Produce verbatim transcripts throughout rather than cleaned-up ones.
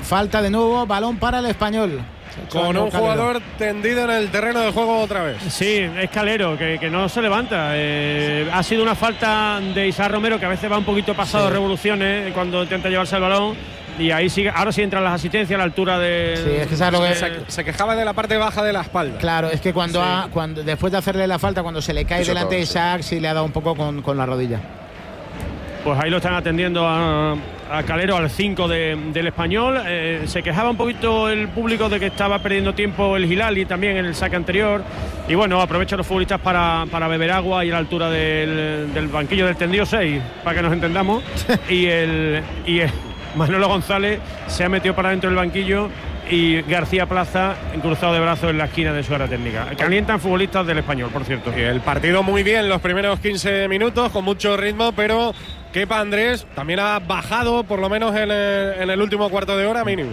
falta de nuevo, balón para el Español. Con un jugador tendido en el terreno de juego otra vez. Sí, es Calero, que, que no se levanta. Eh, ha sido una falta de Isaac Romero, que a veces va un poquito pasado de sí. revoluciones cuando intenta llevarse el balón. Y ahí sigue, ahora sí entran las asistencias a la altura de. Sí, es que, sabe lo que se, se quejaba de la parte baja de la espalda. Claro, es que cuando, sí. ha, cuando después de hacerle la falta, cuando se le cae Eso delante todo, de Isaac, sí. sí le ha dado un poco con, con la rodilla. Pues ahí lo están atendiendo a, a Calero, al cinco de, del Español. Eh, se quejaba un poquito el público de que estaba perdiendo tiempo el Hilali también en el saque anterior. Y bueno, aprovechan los futbolistas para, para beber agua y a la altura del, del banquillo del tendido seis, para que nos entendamos. y el, y el Manolo González se ha metido para dentro del banquillo y García Plaza en cruzado de brazos en la esquina de su área técnica. Calientan futbolistas del Español, por cierto. Y el partido muy bien los primeros quince minutos, con mucho ritmo, pero Kepa Andrés también ha bajado, por lo menos en el, en el último cuarto de hora mínimo.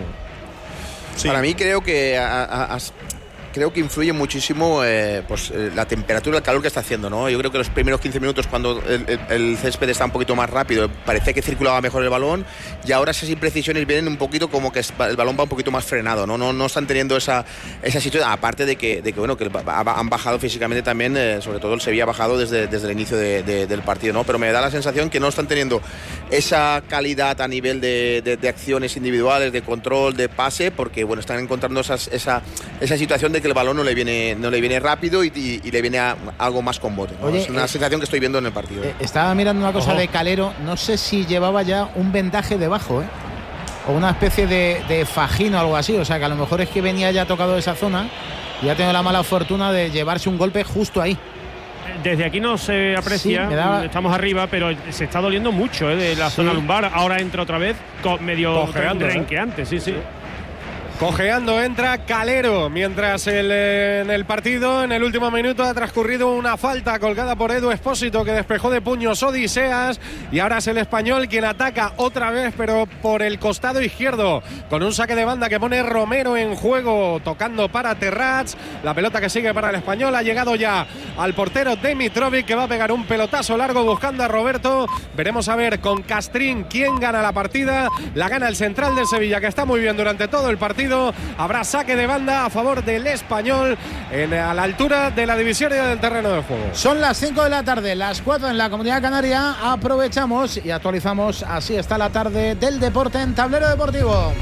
Sí. Para mí creo que a, a, a, creo que influye muchísimo eh, pues, eh, la temperatura, el calor que está haciendo, ¿no? Yo creo que los primeros quince minutos, cuando el, el, el césped está un poquito más rápido, parecía que circulaba mejor el balón, y ahora esas imprecisiones vienen un poquito como que el balón va un poquito más frenado, ¿no? No, no están teniendo esa, esa situación, aparte de que, de que, bueno, que han bajado físicamente también, eh, sobre todo el Sevilla ha bajado desde, desde el inicio de, de, del partido, ¿no? Pero me da la sensación que no están teniendo esa calidad a nivel de, de, de acciones individuales, de control, de pase, porque, bueno, están encontrando esas, esa, esa situación de que el balón no le viene no le viene rápido y, y, y le viene a, algo más con bote, ¿no? Oye, es una eh, sensación que estoy viendo en el partido. Eh, estaba mirando una cosa Ojo. de Calero, no sé si llevaba ya un vendaje debajo, ¿eh? O una especie de, de fajín o algo así, o sea que a lo mejor es que venía ya tocado esa zona y ha tenido la mala fortuna de llevarse un golpe justo ahí. Desde aquí no se aprecia, sí, daba... estamos arriba, pero se está doliendo mucho, ¿eh? De la sí. zona lumbar. Ahora entra otra vez con medio renqueante, ¿eh? sí, sí. sí. Cojeando entra Calero, mientras el, en el partido, en el último minuto, ha transcurrido una falta colgada por Edu Expósito, que despejó de puños Odiseas, y ahora es el Español quien ataca otra vez, pero por el costado izquierdo, con un saque de banda que pone Romero en juego, tocando para Terrats. La pelota que sigue para el Español ha llegado ya al portero Dimitrovic, que va a pegar un pelotazo largo buscando a Roberto. Veremos a ver con Castrín quién gana la partida. La gana el central del Sevilla, que está muy bien durante todo el partido. Habrá saque de banda a favor del Español en, a la altura de la divisoria del terreno de juego. Son las cinco de la tarde, las cuatro en la Comunidad Canaria. Aprovechamos y actualizamos. Así está la tarde del deporte en Tablero Deportivo.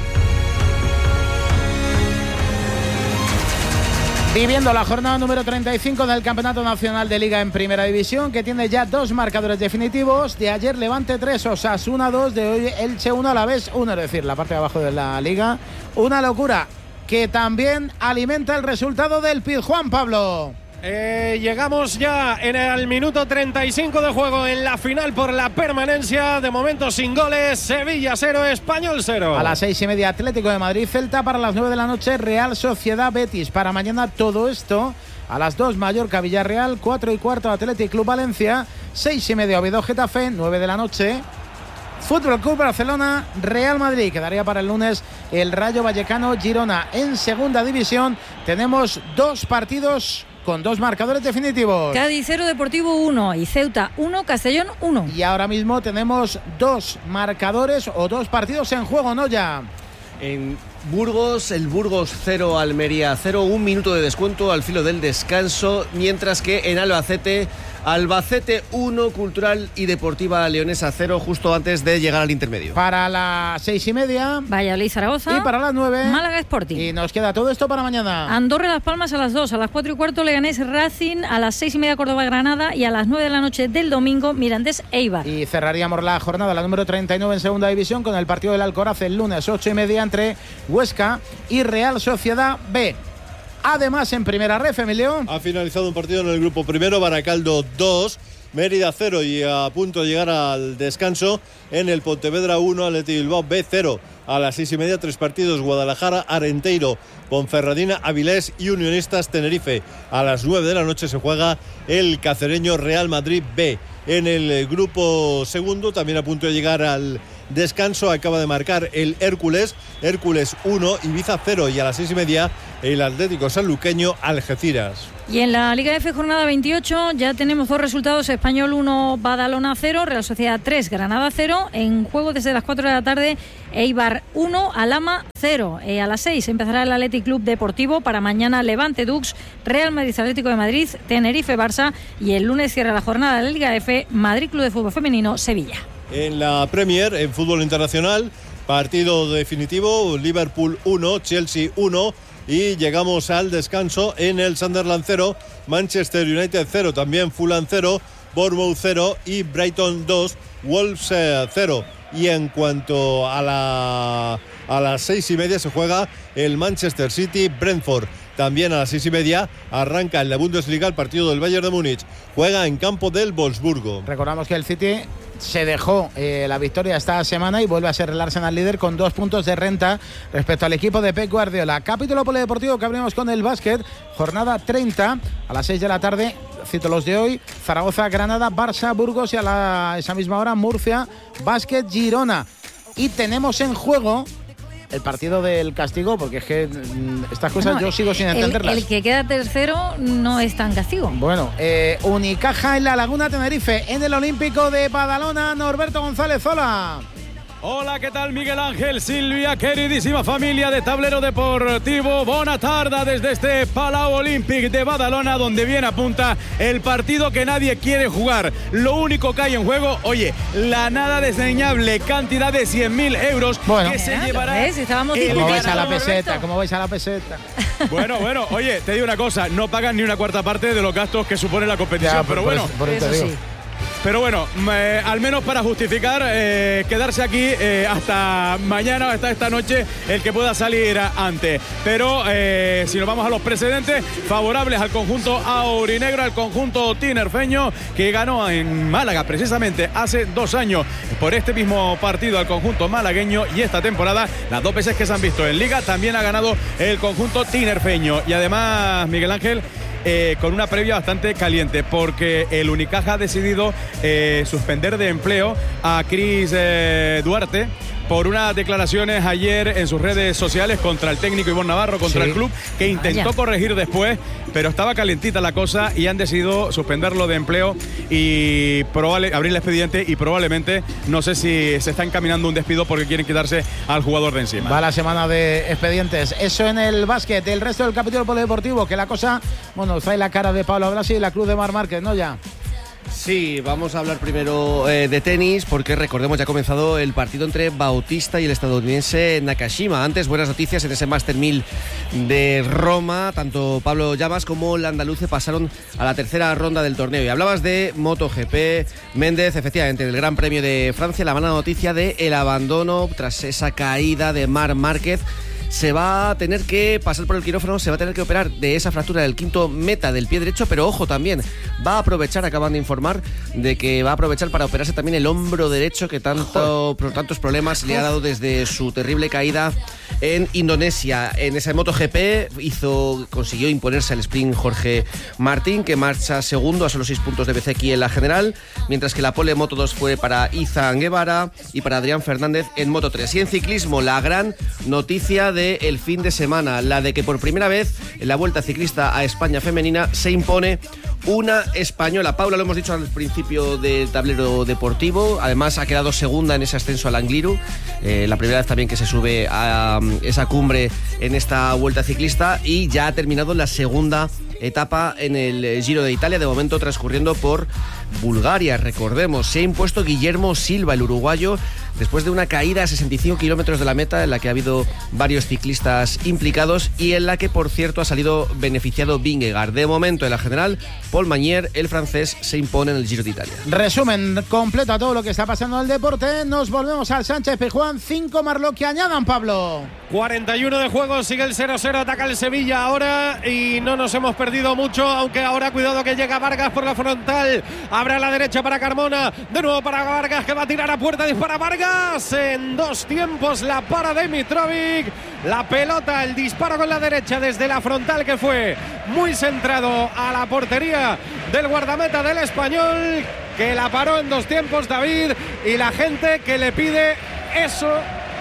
Viviendo la jornada número treinta y cinco del Campeonato Nacional de Liga en Primera División, que tiene ya dos marcadores definitivos. De ayer Levante tres, Osasuna dos, de hoy Elche uno, Alavés uno, es decir, la parte de abajo de la Liga. Una locura que también alimenta el resultado del Pizjuán, Pablo. Eh, llegamos ya en el minuto treinta y cinco de juego en la final por la permanencia. De momento sin goles. Sevilla cero, Español cero. A las seis y media Atlético de Madrid Celta. Para las nueve de la noche Real Sociedad Betis. Para mañana todo esto a las dos Mallorca Villarreal. Cuatro y cuarto Athletic Club Valencia. Seis y media Oviedo Getafe. Nueve de la noche Fútbol Club Barcelona Real Madrid. Quedaría para el lunes el Rayo Vallecano Girona. En segunda división tenemos dos partidos con dos marcadores definitivos. Cádiz cero, Deportivo uno y Ceuta uno, Castellón uno. Y ahora mismo tenemos dos marcadores o dos partidos en juego, ¿no? Ya en Burgos, el Burgos cero, Almería cero, un minuto de descuento al filo del descanso, mientras que en Albacete, Albacete uno, Cultural y Deportiva Leonesa cero, justo antes de llegar al intermedio. Para las seis y media Valladolid Zaragoza. Y para las nueve Málaga Sporting. Y nos queda todo esto para mañana. Andorra Las Palmas a las dos, a las cuatro y cuarto Leganés Racing, a las seis y media Córdoba Granada y a las nueve de la noche del domingo Mirandés Eibar. Y cerraríamos la jornada, la número treinta y nueve en segunda división, con el partido del Alcoraz el lunes ocho y media entre Huesca y Real Sociedad B. Además, en primera ref, Emilio, ha finalizado un partido en el grupo primero, Baracaldo dos, Mérida cero, y a punto de llegar al descanso en el Pontevedra uno, Athletic Bilbao B cero. A las seis y media, tres partidos: Guadalajara, Arenteiro, Ponferradina, Avilés y Unionistas Tenerife. A las nueve de la noche se juega el cacereño Real Madrid B. En el grupo segundo, también a punto de llegar al descanso, acaba de marcar el Hércules, Hércules uno, Ibiza cero, y a las seis y media el Atlético Sanluqueño Algeciras. Y en la Liga F, jornada veintiocho, ya tenemos dos resultados: Español uno, Badalona cero, Real Sociedad tres, Granada cero. En juego desde las cuatro de la tarde, Eibar uno, Alhama cero. Eh, a las seis empezará el Athletic Club Deportivo. Para mañana, Levante Dux, Real Madrid Atlético de Madrid, Tenerife Barça. Y el lunes cierra la jornada de la Liga F, Madrid Club de Fútbol Femenino, Sevilla. En la Premier, en fútbol internacional, partido definitivo: Liverpool uno, Chelsea uno. Y llegamos al descanso en el Sunderland cero, Manchester United cero, también Fulham cero, Bournemouth cero y Brighton dos, Wolves cero. Y en cuanto a, la, a las seis y media se juega el Manchester City Brentford. También a las seis y media arranca en la Bundesliga el partido del Bayern de Múnich. Juega en campo del Wolfsburgo. Recordamos que el City se dejó eh, la victoria esta semana y vuelve a ser el Arsenal líder con dos puntos de renta respecto al equipo de Pep Guardiola. Capítulo polideportivo que abrimos con el básquet, jornada treinta, a las seis de la tarde, cito los de hoy: Zaragoza, Granada, Barça, Burgos, y a la, esa misma hora Murcia, Básquet, Girona. Y tenemos en juego el partido del castigo, porque es que mm, estas cosas bueno, yo sigo sin entenderlas. El, el que queda tercero no es tan castigo. Bueno, eh, Unicaja en la Laguna Tenerife, en el Olímpico de Badalona, Norberto González, hola. Hola, ¿qué tal, Miguel Ángel, Silvia, queridísima familia de Tablero Deportivo? Bona tarda desde este Palau Olímpic de Badalona, donde bien apunta el partido que nadie quiere jugar. Lo único que hay en juego, oye, la nada desdeñable cantidad de cien mil euros bueno, que se ¿eh? llevará. ¿Ves? Estábamos ¿Cómo vais a la peseta? ¿Cómo vais a la peseta? Bueno, bueno, oye, te digo una cosa, no pagan ni una cuarta parte de los gastos que supone la competición, ya, pero por, bueno. por eso, por eso sí. Pero bueno, eh, al menos para justificar eh, quedarse aquí eh, hasta mañana o hasta esta noche el que pueda salir antes. Pero eh, si nos vamos a los precedentes, favorables al conjunto aurinegro, al conjunto tinerfeño, que ganó en Málaga precisamente hace dos años por este mismo partido al conjunto malagueño, y esta temporada, las dos veces que se han visto en Liga, también ha ganado el conjunto tinerfeño. Y además, Miguel Ángel, Eh, con una previa bastante caliente, porque el Unicaja ha decidido eh, suspender de empleo a Cris eh, Duarte por unas declaraciones ayer en sus redes sociales contra el técnico Ivonne Navarro, contra sí. el club, que intentó Vaya. corregir después, pero estaba calentita la cosa y han decidido suspenderlo de empleo y probable, abrir el expediente, y probablemente, no sé si se está encaminando un despido porque quieren quitarse al jugador de encima. Va la semana de expedientes. Eso en el básquet. El resto del capítulo polideportivo, que la cosa, bueno, trae la cara de Pablo Blasi y la cruz de Marc Márquez, ¿no? Ya. Sí, vamos a hablar primero eh, de tenis, porque recordemos, ya ha comenzado el partido entre Bautista y el estadounidense Nakashima. Antes, buenas noticias en ese Master mil de Roma. Tanto Pablo Llamas como el andaluce pasaron a la tercera ronda del torneo. Y hablabas de MotoGP, Méndez, efectivamente, del Gran Premio de Francia, la mala noticia de el abandono tras esa caída de Marc Márquez. Se va a tener que pasar por el quirófano, se va a tener que operar de esa fractura del quinto meta del pie derecho, pero ojo, también va a aprovechar, acaban de informar, de que va a aprovechar para operarse también el hombro derecho, que tanto, por tantos problemas le ha dado desde su terrible caída en Indonesia. En ese MotoGP hizo, consiguió imponerse al sprint Jorge Martín, que marcha segundo a solo seis puntos de Bezzecchi en la general, mientras que la pole Moto dos fue para Izan Guevara y para Adrián Fernández en Moto tres. Y en ciclismo, la gran noticia de el fin de semana, la de que por primera vez en la Vuelta Ciclista a España femenina se impone una española. Paula, lo hemos dicho al principio del tablero deportivo, además ha quedado segunda en ese ascenso al Angliru, eh, la primera vez también que se sube a um, esa cumbre en esta Vuelta Ciclista, y ya ha terminado la segunda etapa en el Giro de Italia, de momento transcurriendo por Bulgaria. Recordemos, se ha impuesto Guillermo Silva, el uruguayo, después de una caída a sesenta y cinco kilómetros de la meta, en la que ha habido varios ciclistas implicados y en la que, por cierto, ha salido beneficiado Vingegaard. De momento, en la general, Paul Magnier, el francés, se impone en el Giro de Italia. Resumen completo a todo lo que está pasando en el deporte. Nos volvemos al Sánchez Pizjuán. Cinco más lo que añadan, Pablo. cuarenta y uno de juego, sigue el cero cero, ataca el Sevilla ahora y no nos hemos perdido mucho, aunque ahora cuidado que llega Vargas por la frontal, abre a la derecha para Carmona, de nuevo para Vargas, que va a tirar a puerta, dispara Vargas, en dos tiempos la para Dimitrovic, la pelota, el disparo con la derecha desde la frontal, que fue muy centrado a la portería del guardameta del Español, que la paró en dos tiempos, David, y la gente que le pide eso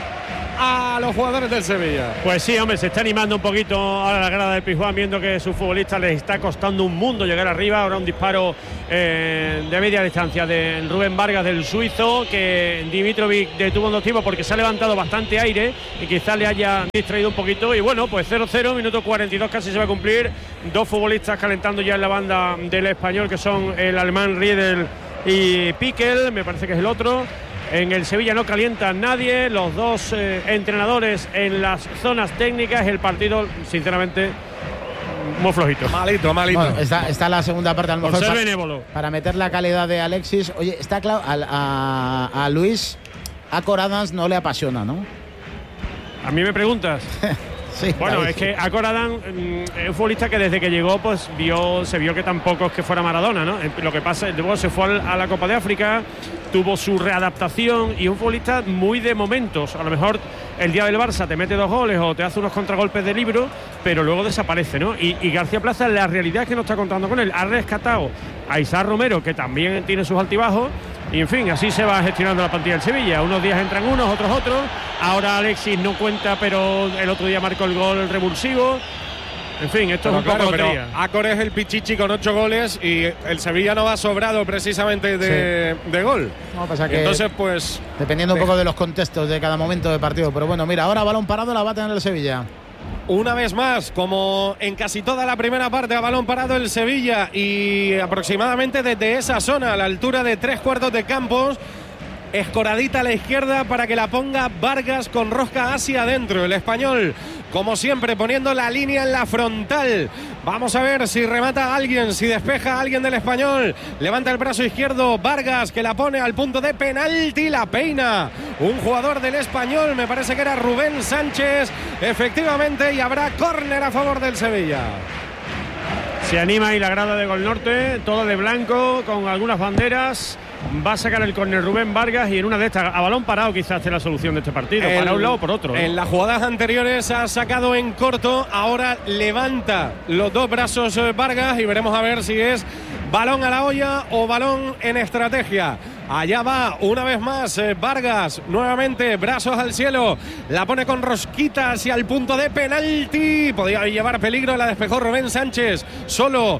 a los jugadores del Sevilla. Pues sí, hombre, se está animando un poquito ahora la grada del Pizjuán, viendo que a sus futbolistas les está costando un mundo llegar arriba. Ahora un disparo eh, de media distancia de Rubén Vargas, del suizo, que Dimitrovic detuvo en dos tiempos porque se ha levantado bastante aire y quizás le haya distraído un poquito. Y bueno, pues cero cero, minuto cuarenta y dos casi se va a cumplir. Dos futbolistas calentando ya en la banda del Español, que son el alemán Riedel y Pickel, me parece que es el otro. En el Sevilla no calienta nadie, los dos eh, entrenadores en las zonas técnicas. El partido, sinceramente, muy flojito. Malito, malito. Bueno, está, está la segunda parte, a lo Por mejor ser para, benévolo. para meter la calidad de Alexis. Oye, está claro, a, a, a Luis, a Coradans no le apasiona, ¿no? A mí me preguntas. Sí, bueno, David, es sí. que a Coradán mm, es un futbolista que desde que llegó pues vio, se vio que tampoco es que fuera Maradona, ¿no? Lo que pasa es que luego se fue al, a la Copa de África, tuvo su readaptación y un futbolista muy de momentos. A lo mejor el día del Barça te mete dos goles o te hace unos contragolpes de libro, pero luego desaparece, ¿no? Y, y García Plaza, la realidad es que no está contando con él. Ha rescatado a Isaac Romero, que también tiene sus altibajos. Y en fin, así se va gestionando la plantilla del Sevilla. Unos días entran unos, otros otros. Ahora Alexis no cuenta, pero el otro día marcó el gol revulsivo. En fin, esto Pero es un claro, poco pero lotería. Acor es el pichichi con ocho goles y el Sevilla no va sobrado precisamente de, sí. de gol. No, pasa que entonces, pues... dependiendo un de... poco de los contextos de cada momento de partido. Pero bueno, mira, ahora balón parado la va a tener el Sevilla. Una vez más, como en casi toda la primera parte, a balón parado el Sevilla y aproximadamente desde esa zona, a la altura de tres cuartos de campo, escoradita a la izquierda para que la ponga Vargas con rosca hacia adentro. El Español, como siempre, poniendo la línea en la frontal. Vamos a ver si remata a alguien, si despeja a alguien del Español. Levanta el brazo izquierdo Vargas, que la pone al punto de penalti, la peina un jugador del Español, me parece que era Rubén Sánchez, efectivamente, y habrá córner a favor del Sevilla. Se anima ahí la grada de Gol Norte, todo de blanco, con algunas banderas. Va a sacar el córner Rubén Vargas y en una de estas, a balón parado, quizás esté la solución de este partido, el, para un lado o por otro, ¿no? En las jugadas anteriores ha sacado en corto, ahora levanta los dos brazos Vargas y veremos a ver si es balón a la olla o balón en estrategia. Allá va una vez más eh, Vargas, nuevamente brazos al cielo, la pone con rosquita hacia el punto de penalti, podía llevar peligro, la despejó Rubén Sánchez, solo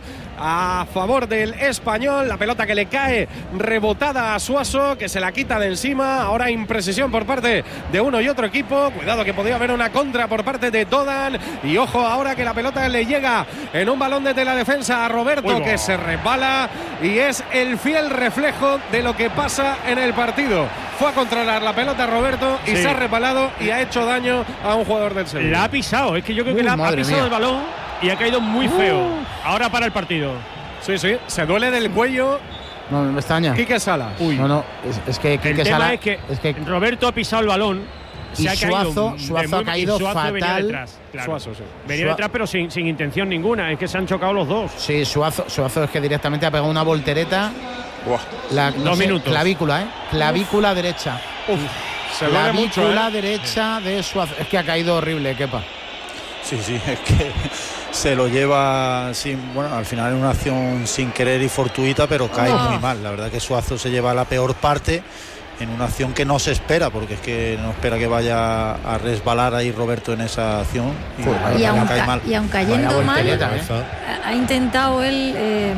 a favor del Español, la pelota que le cae rebotada a Suaso, que se la quita de encima. Ahora imprecisión por parte de uno y otro equipo, cuidado que podía haber una contra por parte de Dodan, y ojo ahora que la pelota le llega en un balón desde la defensa a Roberto, Uy, que se resbala y es el fiel reflejo de lo que pasa en el partido. Fue a controlar la pelota Roberto y sí. se ha resbalado y ha hecho daño a un jugador del Sevilla. La ha pisado, es que yo creo que uh, la ha pisado mía. el balón y ha caído muy feo. Uh. Ahora para el partido. Sí, sí, se duele del cuello. No, me extraña. Quique Salas. Uy. No, no, es, es que Quique el tema Salas, es, que es que Roberto ha pisado el balón. Y se ha Suazo, caído Suazo muy, ha caído Suazo fatal. Venía detrás, claro. Suazo, sí. Venía Sua- detrás, pero sin, sin intención ninguna. Es que se han chocado los dos. sí, Suazo, Suazo es que directamente ha pegado una voltereta. Buah. La, no Dos sé, minutos. Clavícula, ¿eh? Clavícula derecha. Uf, se duele mucho, Clavícula ¿eh? derecha de Suazo. Es que ha caído horrible, Kepa. Sí, sí, es que se lo lleva sin, bueno, al final es una acción sin querer y fortuita, pero cae Oh. muy mal. La verdad que Suazo se lleva la peor parte en una acción que no se espera, porque es que no espera que vaya a resbalar ahí Roberto en esa acción y, Joder, la verdad Y que aun, cae ca- mal. y aun Vaya cayendo mal, voltereta, ¿eh? ha- ha intentado él eh,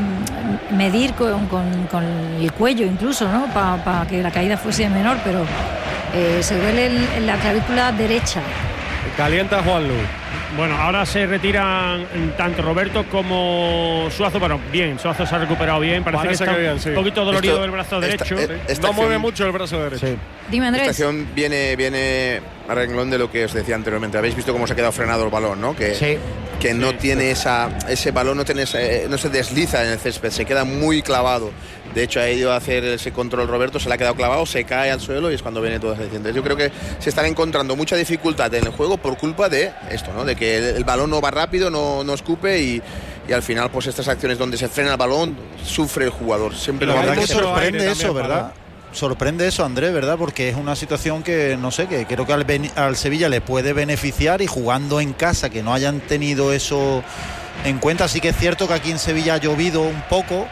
medir con, con- con el cuello incluso, ¿no? Para pa que la caída fuese menor, pero eh, se duele en, en la clavícula derecha. Calienta Juan Lu. Bueno, ahora se retiran tanto Roberto como Suazo. Bueno, bien, Suazo se ha recuperado bien. Parece, Parece que está que bien, sí. un poquito dolorido Esto- del brazo esta- derecho. eh, esta No mueve acción- mucho el brazo derecho. Sí. Dime, Esta Andrés. acción viene, viene a renglón de lo que os decía anteriormente. Habéis visto cómo se ha quedado frenado el balón, ¿no? Que, Sí. que no Sí, tiene esa, ese balón, no, tiene ese- no se desliza en el césped, se queda muy clavado. De hecho, ha ido a hacer ese control Roberto, se le ha quedado clavado, se cae al suelo y es cuando viene todas las decisiones. Yo creo que se están encontrando mucha dificultad en el juego por culpa de esto, ¿no? De que el, el balón no va rápido, no, no escupe y, y al final, pues estas acciones donde se frena el balón, sufre el jugador. Siempre La Pero lo verdad hay que mucho sorprende aire eso, también, ¿verdad? Sorprende eso, Andrés, ¿verdad? Porque es una situación que, no sé, que creo que al, beni- al Sevilla le puede beneficiar, y jugando en casa, que no hayan tenido eso en cuenta. Sí que es cierto que aquí en Sevilla ha llovido un poco,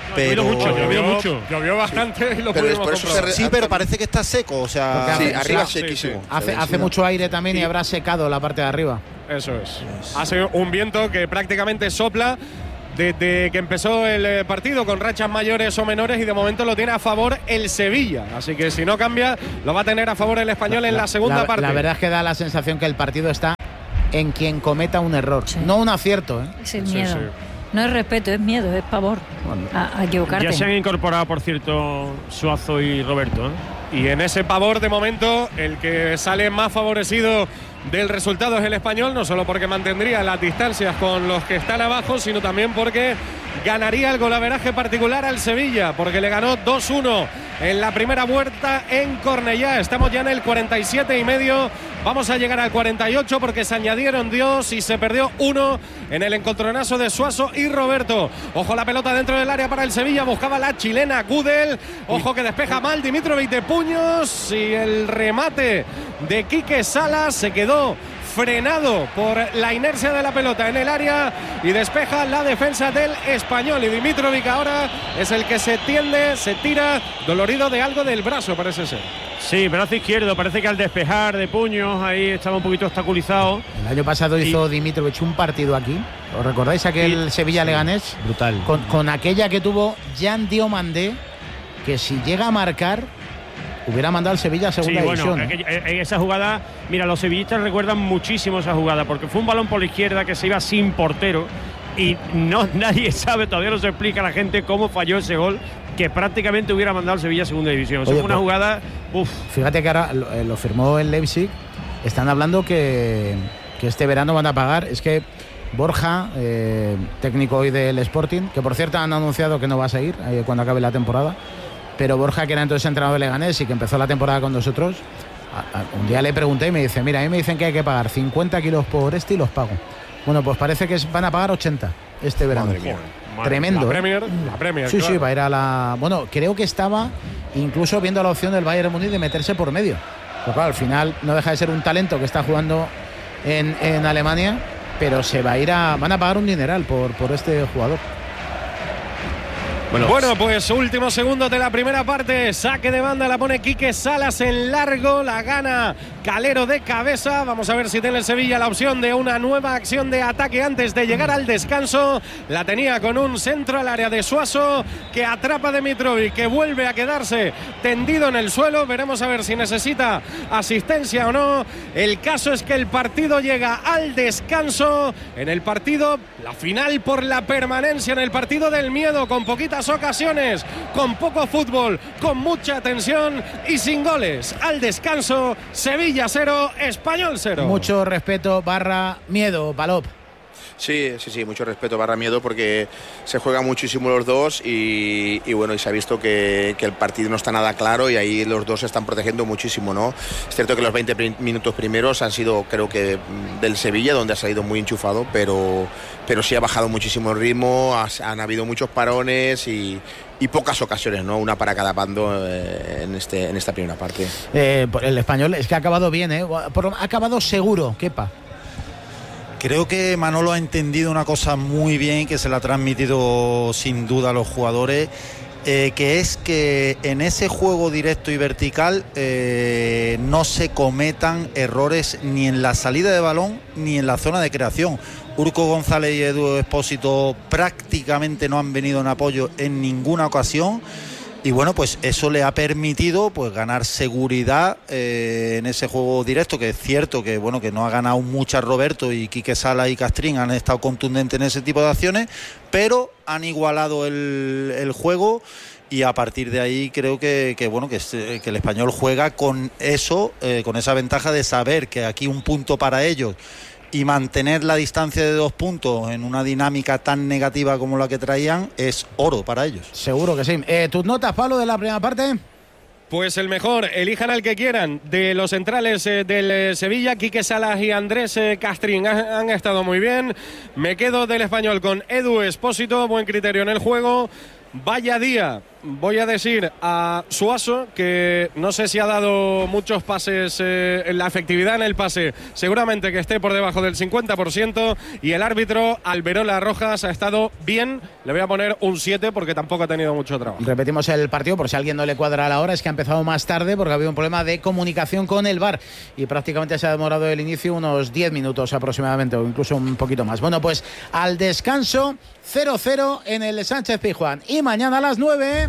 pero mucho, llovió mucho. Llovió bastante y lo pero pudimos por eso comprobar. se sí, pero parece que está seco, o sea, Sí, hace- arriba sí, sequísimo. sí, sí. Hace, Sí, hace sí. mucho aire también y habrá secado la parte de arriba. Eso es. Hace un viento que prácticamente sopla desde que empezó el eh, partido con rachas mayores o menores y de momento lo tiene a favor el Sevilla. Así que si no cambia, lo va a tener a favor el Español en la segunda la, parte. La verdad es que da la sensación que el partido está en quien cometa un error, Sí. no un acierto, ¿eh? Es el Sí, miedo. sí. No es respeto, es miedo, es pavor a, a equivocarte. Ya se han incorporado, por cierto, Suazo y Roberto, ¿eh? Y en ese pavor, de momento, el que sale más favorecido del resultado es el Español, no solo porque mantendría las distancias con los que están abajo, sino también porque ganaría el golaveraje particular al Sevilla, porque le ganó dos uno en la primera vuelta en Cornellá. Estamos ya en el cuarenta y siete y medio, vamos a llegar al cuarenta y ocho porque se añadieron dos y se perdió uno en el encontronazo de Suazo y Roberto. Ojo la pelota dentro del área para el Sevilla, buscaba la chilena Gudel, ojo que despeja mal Dimitrovic de puños y el remate de Quique Salas se quedó frenado por la inercia de la pelota en el área y despeja la defensa del Español. Y Dimitrovic ahora es el que se tiende, se tira, dolorido de algo del brazo, parece ser. Sí, brazo izquierdo, parece que al despejar de puños ahí estaba un poquito obstaculizado. El año pasado hizo Y- Dimitrovic un partido aquí. ¿Os recordáis aquel Y- Sevilla-Leganés? brutal. Con, con aquella que tuvo Jan Diomandé, que si llega a marcar, hubiera mandado al Sevilla a segunda Sí, bueno, división. ¿eh? aquella- en esa jugada, mira, los sevillistas recuerdan muchísimo esa jugada, porque fue un balón por la izquierda que se iba sin portero y no nadie sabe, todavía no se explica a la gente cómo falló ese gol que prácticamente hubiera mandado al Sevilla a segunda división. Eso Oye, fue una pues- jugada, uff. Fíjate que ahora lo, eh, lo firmó el Leipzig. Están hablando que, que este verano van a pagar. Es que Borja, eh, técnico hoy del Sporting, que por cierto han anunciado que no va a seguir eh, cuando acabe la temporada, pero Borja, que era entonces entrenador de Leganés y que empezó la temporada con nosotros, a, a, un día le pregunté y me dice, mira, a mí me dicen que hay que pagar cincuenta kilos por este y los pago. Bueno, pues parece que es- van a pagar ochenta este verano. Madre mía. Tremendo. La ¿eh? Premier, la Premier, Sí, claro. sí, va a ir a la... Bueno, creo que estaba incluso viendo la opción del Bayern Múnich de meterse por medio. Pero claro, al final no deja de ser un talento que está jugando en, en Alemania, pero se va a ir a... Van a pagar un dineral por, por este jugador. Bueno, bueno, pues últimos segundos de la primera parte. Saque de banda, la pone Quique Salas en largo. La gana Calero de cabeza. Vamos a ver si tiene el Sevilla la opción de una nueva acción de ataque antes de llegar al descanso. La tenía con un centro al área de Suazo que atrapa a Dimitrovic, que vuelve a quedarse tendido en el suelo. Veremos a ver si necesita asistencia o no. El caso es que el partido llega al descanso. En el partido, la final por la permanencia, en el partido del miedo, con poquitas ocasiones, con poco fútbol, con mucha tensión y sin goles. Al descanso, Sevilla cero, Español cero. Mucho respeto barra miedo, Palop. Sí, sí, sí, mucho respeto barra miedo porque se juegan muchísimo los dos y, y bueno, y se ha visto que, que el partido no está nada claro y ahí los dos se están protegiendo muchísimo, ¿no? Es cierto que los veinte prim- minutos primeros han sido, creo que, del Sevilla, donde ha salido muy enchufado, pero, pero sí ha bajado muchísimo el ritmo, has- han habido muchos parones y, y pocas ocasiones, ¿no? Una para cada bando eh, en, este, en esta primera parte. Eh, por el Español es que ha acabado bien, ¿eh? Por- ha acabado seguro, Kepa. Creo que Manolo ha entendido una cosa muy bien, que se la ha transmitido sin duda a los jugadores, eh, que es que en ese juego directo y vertical eh, no se cometan errores ni en la salida de balón ni en la zona de creación. Urco González y Edu Expósito prácticamente no han venido en apoyo en ninguna ocasión. Y bueno, pues eso le ha permitido pues ganar seguridad eh, en ese juego directo, que es cierto que bueno que no ha ganado muchas Roberto y Quique Sala y Castrín han estado contundentes en ese tipo de acciones, pero han igualado el, el juego y a partir de ahí creo que, que bueno que, que el Español juega con eso, eh, con esa ventaja de saber que aquí un punto para ellos y mantener la distancia de dos puntos en una dinámica tan negativa como la que traían es oro para ellos. Seguro que sí. Eh, ¿Tus notas, Pablo, de la primera parte? Pues el mejor, elijan al que quieran. De los centrales eh, del eh, Sevilla, Quique Salas y Andrés eh, Castrín han, han estado muy bien. Me quedo del Español con Edu Expósito, buen criterio en el juego. Vaya día voy a decir a Suaso que no sé si ha dado muchos pases, eh, en la efectividad en el pase, seguramente que esté por debajo del cincuenta por ciento, y el árbitro Alberola Rojas ha estado bien, le voy a poner un siete porque tampoco ha tenido mucho trabajo. Repetimos el partido por si a alguien no le cuadra la hora, es que ha empezado más tarde porque había un problema de comunicación con el V A R y prácticamente se ha demorado el inicio unos diez minutos aproximadamente o incluso un poquito más. Bueno, pues al descanso cero cero en el Sánchez Pizjuán y mañana a las nueve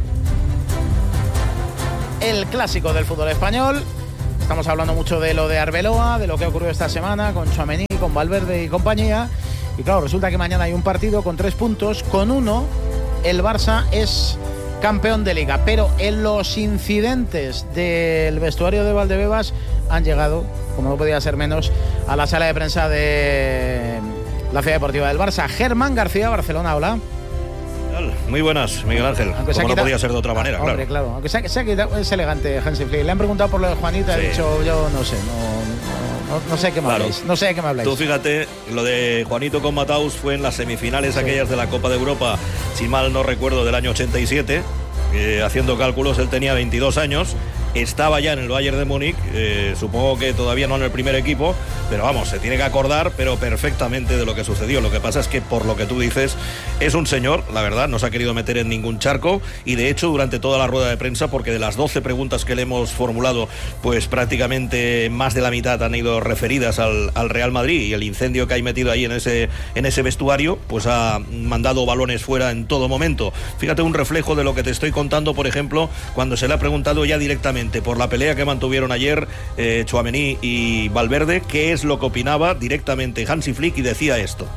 el clásico del fútbol español. Estamos hablando mucho de lo de Arbeloa, de lo que ha ocurrido esta semana con Tchouaméni, con Valverde y compañía. Y claro, resulta que mañana hay un partido con tres puntos. Con uno, el Barça es campeón de Liga. Pero en los incidentes del vestuario de Valdebebas han llegado, como no podía ser menos, a la sala de prensa de la Ciudad Deportiva del Barça. Germán García, Barcelona, hola. Muy buenas, Miguel Ángel. Aunque como no quitado, podía ser de otra manera, hombre, claro. claro. Aunque se ha, se ha quitado, es elegante Hansi Flick. Le han preguntado por lo de Juanita, sí. Ha dicho, yo no sé, no, no, no sé qué me claro. habláis. No sé de qué me habláis. Tú fíjate, lo de Juanito con Mataus fue en las semifinales sí. aquellas de la Copa de Europa, si mal no recuerdo, del año ochenta y siete. Eh, haciendo cálculos, él tenía veintidós años. Estaba ya en el Bayern de Múnich, eh, supongo que todavía no en el primer equipo, pero vamos, se tiene que acordar, pero perfectamente de lo que sucedió. Lo que pasa es que, por lo que tú dices, es un señor, la verdad, no se ha querido meter en ningún charco, y de hecho, durante toda la rueda de prensa, porque de las doce preguntas que le hemos formulado, pues prácticamente más de la mitad han ido referidas al, al Real Madrid, y el incendio que hay metido ahí en ese, en ese vestuario, pues ha mandado balones fuera en todo momento. Fíjate un reflejo de lo que te estoy contando, por ejemplo, cuando se le ha preguntado ya directamente por la pelea que mantuvieron ayer eh, Tchouaméni y Valverde, qué es lo que opinaba directamente Hansi Flick, y decía esto.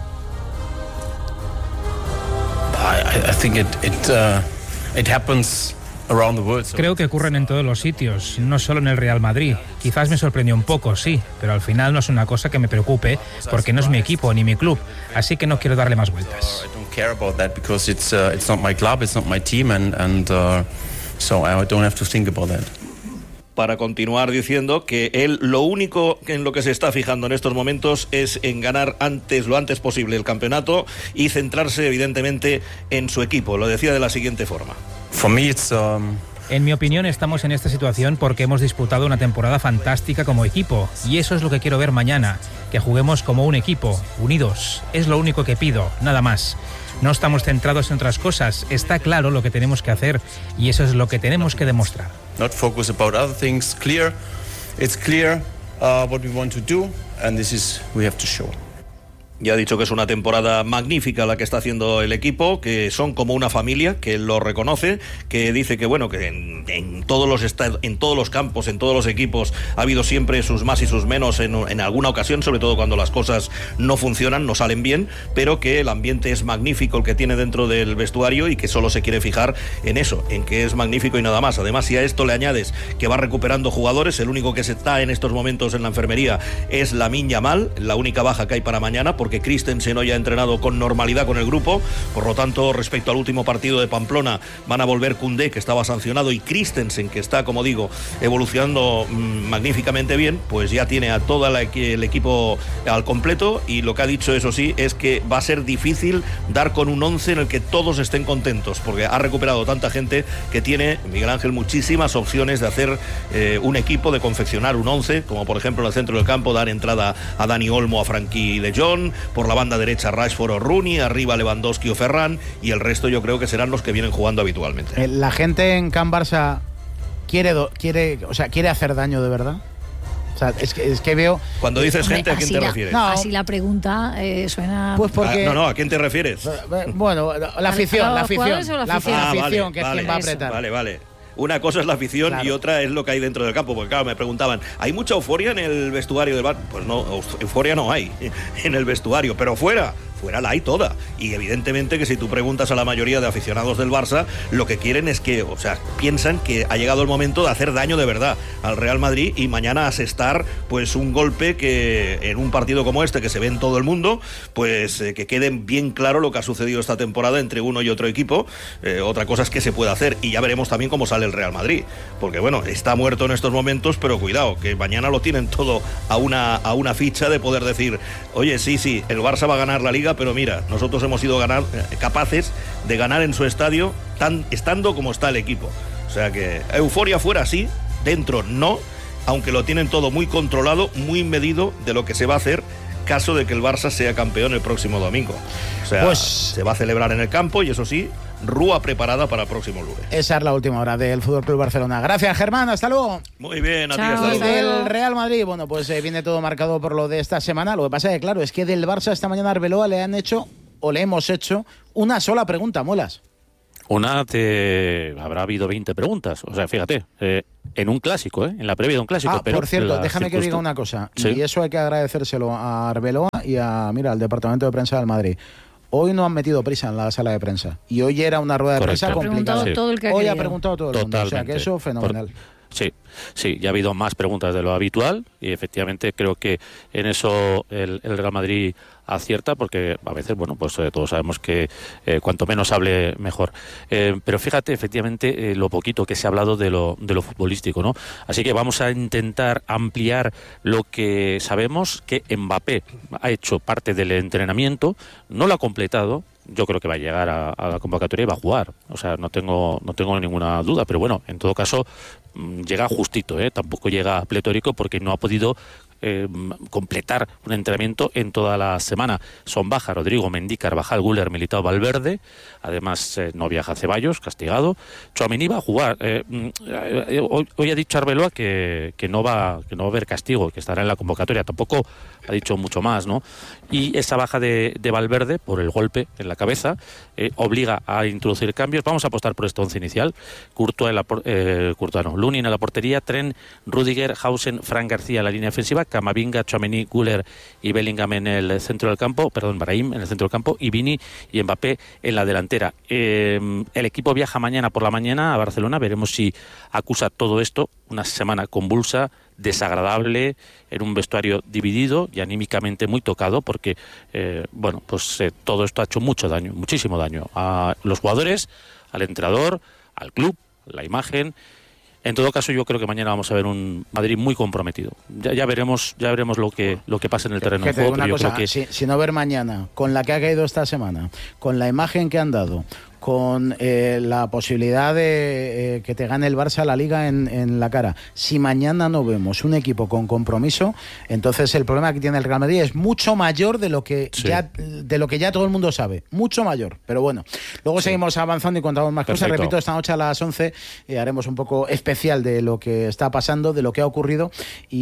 I, I think it, it, uh, it happens around the world, so. Creo que ocurren en todos los sitios, no solo en el Real Madrid. Quizás me sorprendió un poco, sí, pero al final no es una cosa que me preocupe porque no es mi equipo ni mi club, así que no quiero darle más vueltas. I don't care about that because it's uh, it's not my club, it's not my team, and and uh, so I don't have to think about that. Para continuar diciendo que él lo único en lo que se está fijando en estos momentos es en ganar antes, lo antes posible el campeonato y centrarse evidentemente en su equipo. Lo decía de la siguiente forma. For me it's, um... En mi opinión, estamos en esta situación porque hemos disputado una temporada fantástica como equipo, y eso es lo que quiero ver mañana, que juguemos como un equipo, unidos. Es lo único que pido, nada más. No estamos centrados en otras cosas, está claro lo que tenemos que hacer y eso es lo que tenemos que demostrar. Not focus about other things, clear. It's clear uh, what we want to do, and this is we have to show. Ya ha dicho que es una temporada magnífica la que está haciendo el equipo, que son como una familia, que él lo reconoce, que dice que bueno, que en, en todos los estados, en todos los campos, en todos los equipos ha habido siempre sus más y sus menos en, en alguna ocasión, sobre todo cuando las cosas no funcionan, no salen bien, pero que el ambiente es magnífico el que tiene dentro del vestuario y que solo se quiere fijar en eso, en que es magnífico y nada más. Además, si a esto le añades que va recuperando jugadores, el único que se está en estos momentos en la enfermería es Lamine Yamal, la única baja que hay para mañana, porque que Christensen hoy ha entrenado con normalidad con el grupo. Por lo tanto, respecto al último partido de Pamplona, van a volver Koundé, que estaba sancionado, y Christensen, que está, como digo, evolucionando mmm, magníficamente bien, pues ya tiene a todo la, el equipo al completo, y lo que ha dicho, eso sí, es que va a ser difícil dar con un once en el que todos estén contentos, porque ha recuperado tanta gente que tiene, Miguel Ángel, muchísimas opciones de hacer eh, un equipo, de confeccionar un once, como por ejemplo en el centro del campo dar entrada a Dani Olmo, a Frankie de Jong, por la banda derecha Rashford o Rooney, arriba Lewandowski o Ferran, y el resto yo creo que serán los que vienen jugando habitualmente. La gente en Can Barça quiere, quiere, o sea, quiere hacer daño de verdad. O sea, es que, es que veo... Cuando dices Hombre, gente, ¿a quién te la, refieres? No, así la pregunta eh, suena... Pues porque... Ah, no, no, ¿a quién te refieres? Bueno, la afición, la afición. La, la afición, ah, vale, que vale, es quien va a apretar. Vale, vale. Una cosa es la afición, claro, y otra es lo que hay dentro del campo, porque claro, me preguntaban, ¿hay mucha euforia en el vestuario del Barça? Pues no, euforia no hay en el vestuario, pero fuera, fuera la hay toda. Y evidentemente que si tú preguntas a la mayoría de aficionados del Barça, lo que quieren es que, o sea, piensan que ha llegado el momento de hacer daño de verdad al Real Madrid y mañana asestar pues un golpe que en un partido como este, que se ve en todo el mundo, pues eh, que quede bien claro lo que ha sucedido esta temporada entre uno y otro equipo. Eh, otra cosa es que se puede hacer, y ya veremos también cómo sale el Real Madrid, porque bueno, está muerto en estos momentos, pero cuidado, que mañana lo tienen todo a una, a una ficha de poder decir, oye, sí, sí, el Barça va a ganar la Liga, liga, pero mira, nosotros hemos sido ganar, capaces de ganar en su estadio tan, estando como está el equipo. O sea que euforia fuera sí, dentro no, aunque lo tienen todo muy controlado, muy medido de lo que se va a hacer caso de que el Barça sea campeón el próximo domingo. O sea, pues se va a celebrar en el campo y eso sí, rúa preparada para el próximo lunes. Esa es la última hora del F C Barcelona. Gracias, Germán, hasta luego. Muy bien, a ti, hasta luego. Del Real Madrid, bueno, pues eh, viene todo marcado por lo de esta semana. Lo que pasa es que, claro, es que del Barça esta mañana a Arbeloa le han hecho, o le hemos hecho, una sola pregunta, Muelas. Una, te habrá habido veinte preguntas. O sea, fíjate, eh, en un clásico, ¿eh? En la previa de un clásico. Ah, pero por cierto, déjame que diga una cosa. ¿Sí? Y eso hay que agradecérselo a Arbeloa y a, mira, al departamento de prensa del Madrid. Hoy no han metido prisa en la sala de prensa. Y hoy era una rueda de Correcto. prensa complicada. Sí. Todo el que hoy ha preguntado todo el Totalmente. mundo. O sea, que eso fenomenal. Por... Sí, sí, ya ha habido más preguntas de lo habitual y efectivamente creo que en eso el, el Real Madrid acierta porque a veces, bueno, pues eh, todos sabemos que eh, cuanto menos hable, mejor. Eh, pero fíjate, efectivamente, eh, lo poquito que se ha hablado de lo, de lo futbolístico, ¿no? Así que vamos a intentar ampliar lo que sabemos, que Mbappé ha hecho parte del entrenamiento, no lo ha completado. Yo creo que va a llegar a, a la convocatoria y va a jugar. O sea, no tengo no tengo ninguna duda. Pero bueno, en todo caso, llega justito, ¿eh? Tampoco llega pletórico porque no ha podido eh, completar un entrenamiento en toda la semana. Son baja Rodrigo, Mendy, Carvajal, Güler, Militao, Valverde. Además, eh, no viaja Ceballos, castigado. Tchouaméni va a jugar. Eh, eh, hoy, hoy ha dicho Arbeloa que, que, no va, que no va a haber castigo, que estará en la convocatoria. Tampoco ha dicho mucho más, ¿no? Y esa baja de, de Valverde, por el golpe en la cabeza, eh, obliga a introducir cambios. Vamos a apostar por este once inicial. Courtois, en la, eh, Courtois no, Lunin en la portería, Tren, Rüdiger, Hausen, Fran García en la línea ofensiva, Camavinga, Tchouaméni, Güler y Bellingham en el centro del campo, perdón, Brahim en el centro del campo, y Vini y Mbappé en la delantera. Eh, el equipo viaja mañana por la mañana a Barcelona, veremos si acusa todo esto, una semana convulsa, desagradable, en un vestuario dividido y anímicamente muy tocado porque, eh, bueno, pues eh, todo esto ha hecho mucho daño, muchísimo daño a los jugadores, al entrenador, al club, la imagen. En todo caso, yo creo que mañana vamos a ver un Madrid muy comprometido. Ya, ya veremos, ya veremos lo que lo que pasa en el terreno de juego. Una pero cosa, yo creo que... si, si no ver mañana, con la que ha caído esta semana, con la imagen que han dado, con eh, la posibilidad de eh, que te gane el Barça la Liga en, en la cara. Si mañana no vemos un equipo con compromiso, entonces el problema que tiene el Real Madrid es mucho mayor de lo que sí. ya de lo que ya todo el mundo sabe, mucho mayor. Pero bueno, luego sí. seguimos avanzando y contamos más Perfecto. cosas. Repito, esta noche a las once eh, haremos un poco especial de lo que está pasando, de lo que ha ocurrido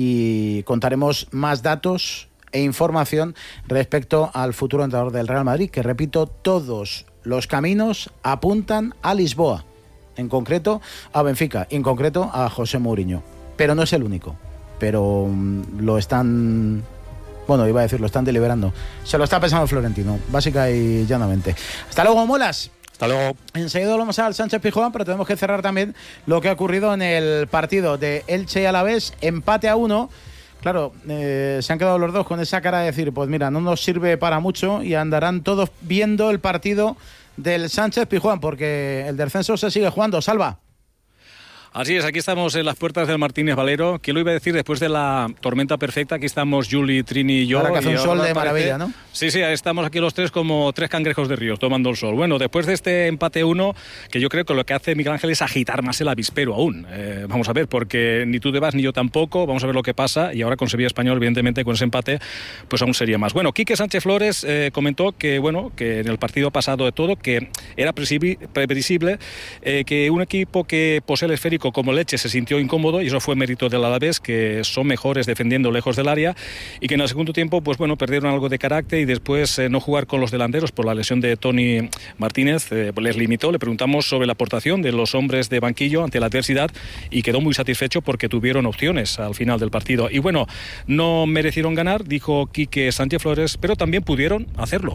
y contaremos más datos e información respecto al futuro entrenador del Real Madrid, que repito, todos los caminos apuntan a Lisboa, en concreto a Benfica, y en concreto a José Mourinho. Pero no es el único, pero um, lo están, bueno, iba a decir, lo están deliberando. Se lo está pensando Florentino, básica y llanamente. Hasta luego, Muelas. Hasta luego. Enseguida vamos al Sánchez Pizjuán, pero tenemos que cerrar también lo que ha ocurrido en el partido de Elche y Alavés, empate a uno. Claro, eh, se han quedado los dos con esa cara de decir, pues mira, no nos sirve para mucho y andarán todos viendo el partido del Sánchez Pizjuán, porque el descenso se sigue jugando. Salva. Así es, aquí estamos en las puertas del Martínez Valero. ¿Qué lo iba a decir después de la tormenta perfecta? Aquí estamos Juli, Trini y yo. Ahora que hace un sol de parece... maravilla, ¿no? Sí, sí, estamos aquí los tres como tres cangrejos de río tomando el sol. Bueno, después de este empate uno, que yo creo que lo que hace Miguel Ángel es agitar más el avispero aún. Eh, vamos a ver, porque ni tú te vas ni yo tampoco. Vamos a ver lo que pasa. Y ahora con Sevilla Español, evidentemente, con ese empate, pues aún sería más. Bueno, Quique Sánchez Flores eh, comentó que, bueno, que en el partido pasado de todo, que era previsible eh, que un equipo que posee el esférico como Leche se sintió incómodo, y eso fue mérito del Alavés, que son mejores defendiendo lejos del área, y que en el segundo tiempo pues bueno, perdieron algo de carácter, y después eh, no jugar con los delanteros por la lesión de Toni Martínez eh, les limitó. Le preguntamos sobre la aportación de los hombres de banquillo ante la adversidad, y quedó muy satisfecho porque tuvieron opciones al final del partido. Y bueno, no merecieron ganar, dijo Quique Sánchez Flores, pero también pudieron hacerlo.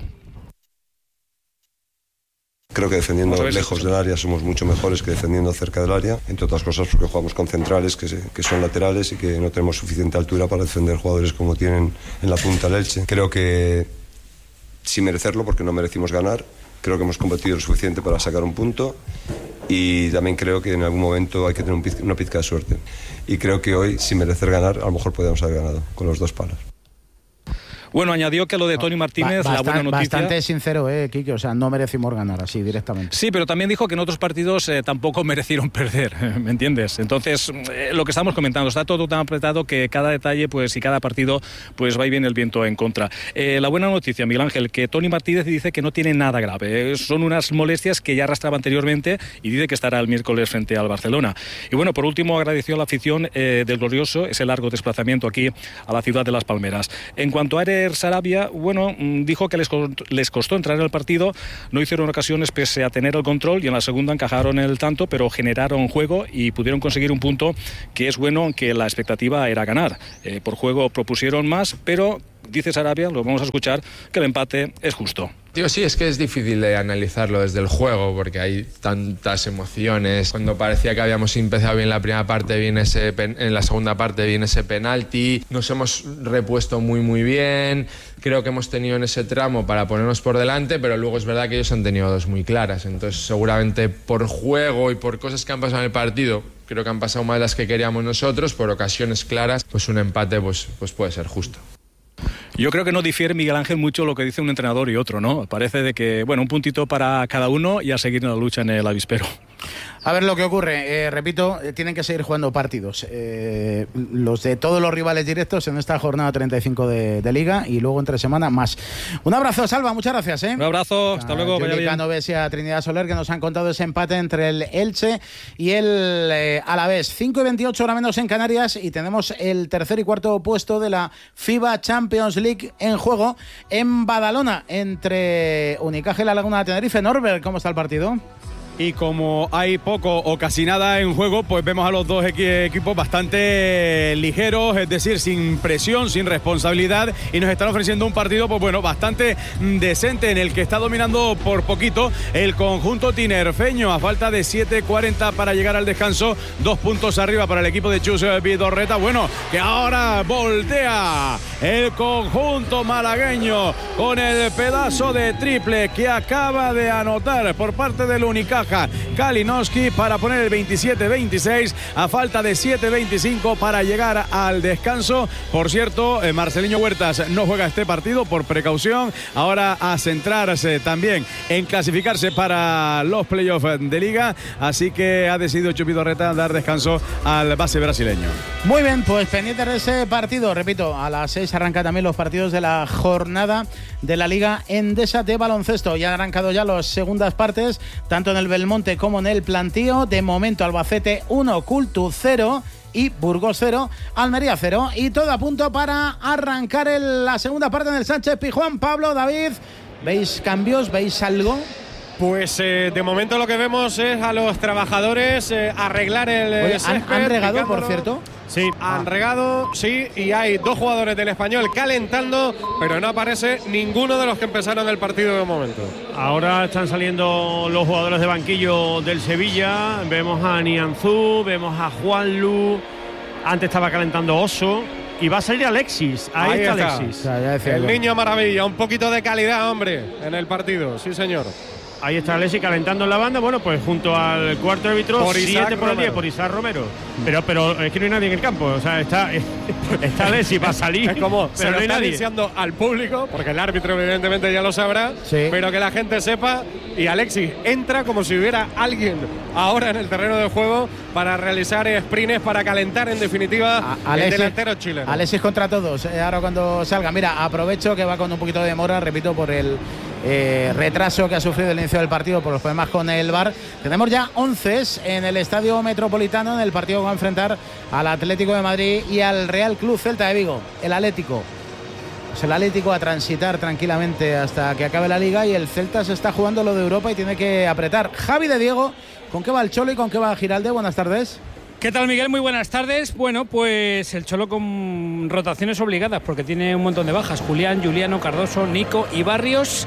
Creo que defendiendo lejos del área somos mucho mejores que defendiendo cerca del área, entre otras cosas porque jugamos con centrales que, se, que son laterales y que no tenemos suficiente altura para defender jugadores como tienen en la punta el Elche. Creo que sin merecerlo, porque no merecimos ganar, creo que hemos competido lo suficiente para sacar un punto, y también creo que en algún momento hay que tener un pizca, una pizca de suerte. Y creo que hoy, sin merecer ganar, a lo mejor podríamos haber ganado con los dos palos. Bueno, añadió que lo de Tony Martínez, Bastan, la buena noticia... Bastante sincero, eh, Quique, o sea, no merecimos ganar así directamente. Sí, pero también dijo que en otros partidos eh, tampoco merecieron perder, ¿me entiendes? Entonces, eh, lo que estamos comentando, está todo tan apretado que cada detalle, pues, y cada partido, pues, va y viene el viento en contra. Eh, la buena noticia, Miguel Ángel, que Tony Martínez dice que no tiene nada grave, eh, son unas molestias que ya arrastraba anteriormente y dice que estará el miércoles frente al Barcelona. Y bueno, por último, agradeció a la afición eh, del Glorioso ese largo desplazamiento aquí a la ciudad de Las Palmeras. En cuanto a Erer Sarabia, bueno, dijo que les, les costó entrar en el partido, no hicieron ocasiones pese a tener el control y en la segunda encajaron el tanto, pero generaron juego y pudieron conseguir un punto que es bueno, aunque la expectativa era ganar. Eh, por juego propusieron más, pero dice Sarabia, lo vamos a escuchar, que el empate es justo. Tío, sí, es que es difícil de analizarlo desde el juego porque hay tantas emociones. Cuando parecía que habíamos empezado bien la primera parte, viene ese pen, en la segunda parte viene ese penalti. Nos hemos repuesto muy muy bien. Creo que hemos tenido en ese tramo para ponernos por delante, pero luego es verdad que ellos han tenido dos muy claras. Entonces seguramente por juego y por cosas que han pasado en el partido, creo que han pasado más de las que queríamos nosotros, por ocasiones claras, pues un empate pues, pues puede ser justo. Yo creo que no difiere Miguel Ángel mucho lo que dice un entrenador y otro, ¿no? Parece de que, bueno, un puntito para cada uno y a seguir en la lucha en el avispero. A ver lo que ocurre, eh, repito, eh, tienen que seguir jugando partidos, eh, los de todos los rivales directos en esta jornada treinta y cinco de, de Liga y luego entre semana más. Un abrazo, Salva, muchas gracias. ¿eh? Un abrazo, hasta a luego. Juli Canoves y a Trinidad Soler que nos han contado ese empate entre el Elche y el eh, Alavés. cinco y veintiocho, hora menos en Canarias, y tenemos el tercer y cuarto puesto de la FIBA Champions League en juego en Badalona entre Unicaja y la Laguna de Tenerife. Norbert, ¿cómo está el partido? Y como hay poco o casi nada en juego, pues vemos a los dos equ- equipos bastante ligeros, es decir, sin presión, sin responsabilidad, y nos están ofreciendo un partido, pues bueno, bastante decente, en el que está dominando por poquito el conjunto tinerfeño, a falta de siete cuarenta para llegar al descanso, dos puntos arriba para el equipo de Chus Vidorreta. Bueno, que ahora voltea el conjunto malagueño con el pedazo de triple que acaba de anotar por parte del Unicaja Kalinowski para poner el veintisiete veintiséis a falta de siete veinticinco para llegar al descanso. Por cierto, eh, Marceliño Huertas no juega este partido por precaución, ahora a centrarse también en clasificarse para los playoffs de Liga, así que ha decidido Chus Vidorreta dar descanso al base brasileño. Muy bien, pues pendiente de ese partido, repito, a las seis arranca también los partidos de la jornada de la Liga Endesa de baloncesto. Ya han arrancado ya las segundas partes, tanto en el Belmonte como en el Plantío. De momento Albacete uno, Cultu cero y Burgos cero, Almería cero, y todo a punto para arrancar el, la segunda parte en el Sánchez Pizjuán. Pablo, David, ¿veis cambios? ¿Veis algo? Pues eh, de momento lo que vemos es a los trabajadores eh, arreglar el Oye, césped, ¿han, han regado, picándolo. por cierto? Sí, han regado, sí, y hay dos jugadores del Español calentando, pero no aparece ninguno de los que empezaron el partido de momento. Ahora están saliendo los jugadores de banquillo del Sevilla. Vemos a Nianzú, vemos a Juanlu. Antes estaba calentando Oso. Y va a salir Alexis. Ahí, Ahí está, está Alexis. O sea, ya decía el yo. niño maravilla, un poquito de calidad, hombre, en el partido. Sí, señor. Ahí está Alexis calentando en la banda. Bueno, pues junto al cuarto árbitro, siete por el diez, por Isaac Romero. Pero, pero es que no hay nadie en el campo. O sea, está, está Alexis para salir. Es como pero se lo no hay está nadie. diciendo al público, porque el árbitro evidentemente ya lo sabrá, sí. Pero que la gente sepa. Y Alexis entra como si hubiera alguien ahora en el terreno de juego para realizar sprints, para calentar en definitiva a, Alexis, el delantero chileno. Alexis contra todos, eh, ahora cuando salga. Mira, aprovecho que va con un poquito de demora, repito, por el eh, retraso que ha sufrido el inicio del partido, por los problemas con el V A R. Tenemos ya once en el Estadio Metropolitano en el partido que va a enfrentar al Atlético de Madrid y al Real Club Celta de Vigo. El Atlético. Pues el Atlético a transitar tranquilamente hasta que acabe la Liga, y el Celta se está jugando lo de Europa y tiene que apretar. Javi de Diego, ¿con qué va el Cholo y con qué va Giralde? Buenas tardes. ¿Qué tal, Miguel? Muy buenas tardes. Bueno, pues el Cholo con rotaciones obligadas porque tiene un montón de bajas. Julián, Juliano, Cardoso, Nico y Barrios.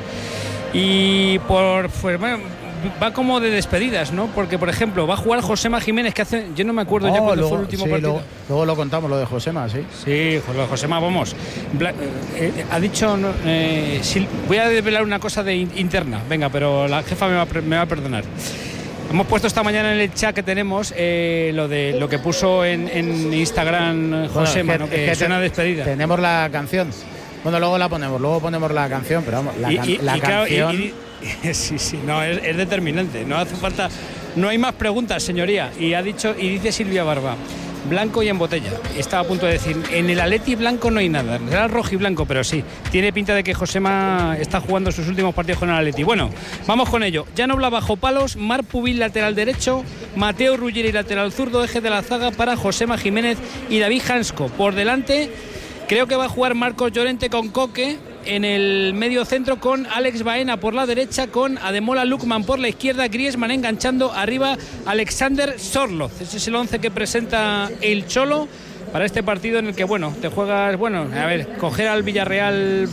Y por pues, bueno, va como de despedidas, ¿no? Porque, por ejemplo, va a jugar Josema Jiménez, que hace... Yo no me acuerdo oh, ya cuándo fue el último sí, partido. Luego, luego lo contamos, lo de Josema, sí. Sí, lo de Josema, vamos. Eh, eh, ha dicho... Eh, si, voy a desvelar una cosa de interna, venga, pero la jefa me va, me va a perdonar. Hemos puesto esta mañana en el chat que tenemos eh, lo de lo que puso en, en Instagram Josema, bueno, es que, ¿no? que, es que suena te, despedida. Tenemos la canción. Bueno, luego la ponemos, luego ponemos la canción, pero vamos, la, y, can y, la y claro, canción... Y, y, sí, sí, no, es, es determinante, no hace falta, no hay más preguntas, señoría. Y ha dicho, y dice Silvia Barba, blanco y en botella. Estaba a punto de decir, en el Atleti blanco no hay nada, será rojo y blanco, pero sí, tiene pinta de que Josema está jugando sus últimos partidos con el Atleti. Bueno, vamos con ello. Janobla bajo palos, Marc Pubil lateral derecho, Mateo Ruggeri lateral zurdo, eje de la zaga para Josema Jiménez y David Hansko. Por delante, creo que va a jugar Marcos Llorente con Coque. En el medio centro con Alex Baena por la derecha, con Ademola Lookman por la izquierda, Griezmann enganchando arriba Alexander Sorloth. Ese es el once que presenta el Cholo para este partido en el que, bueno, te juegas, bueno, a ver, coger al Villarreal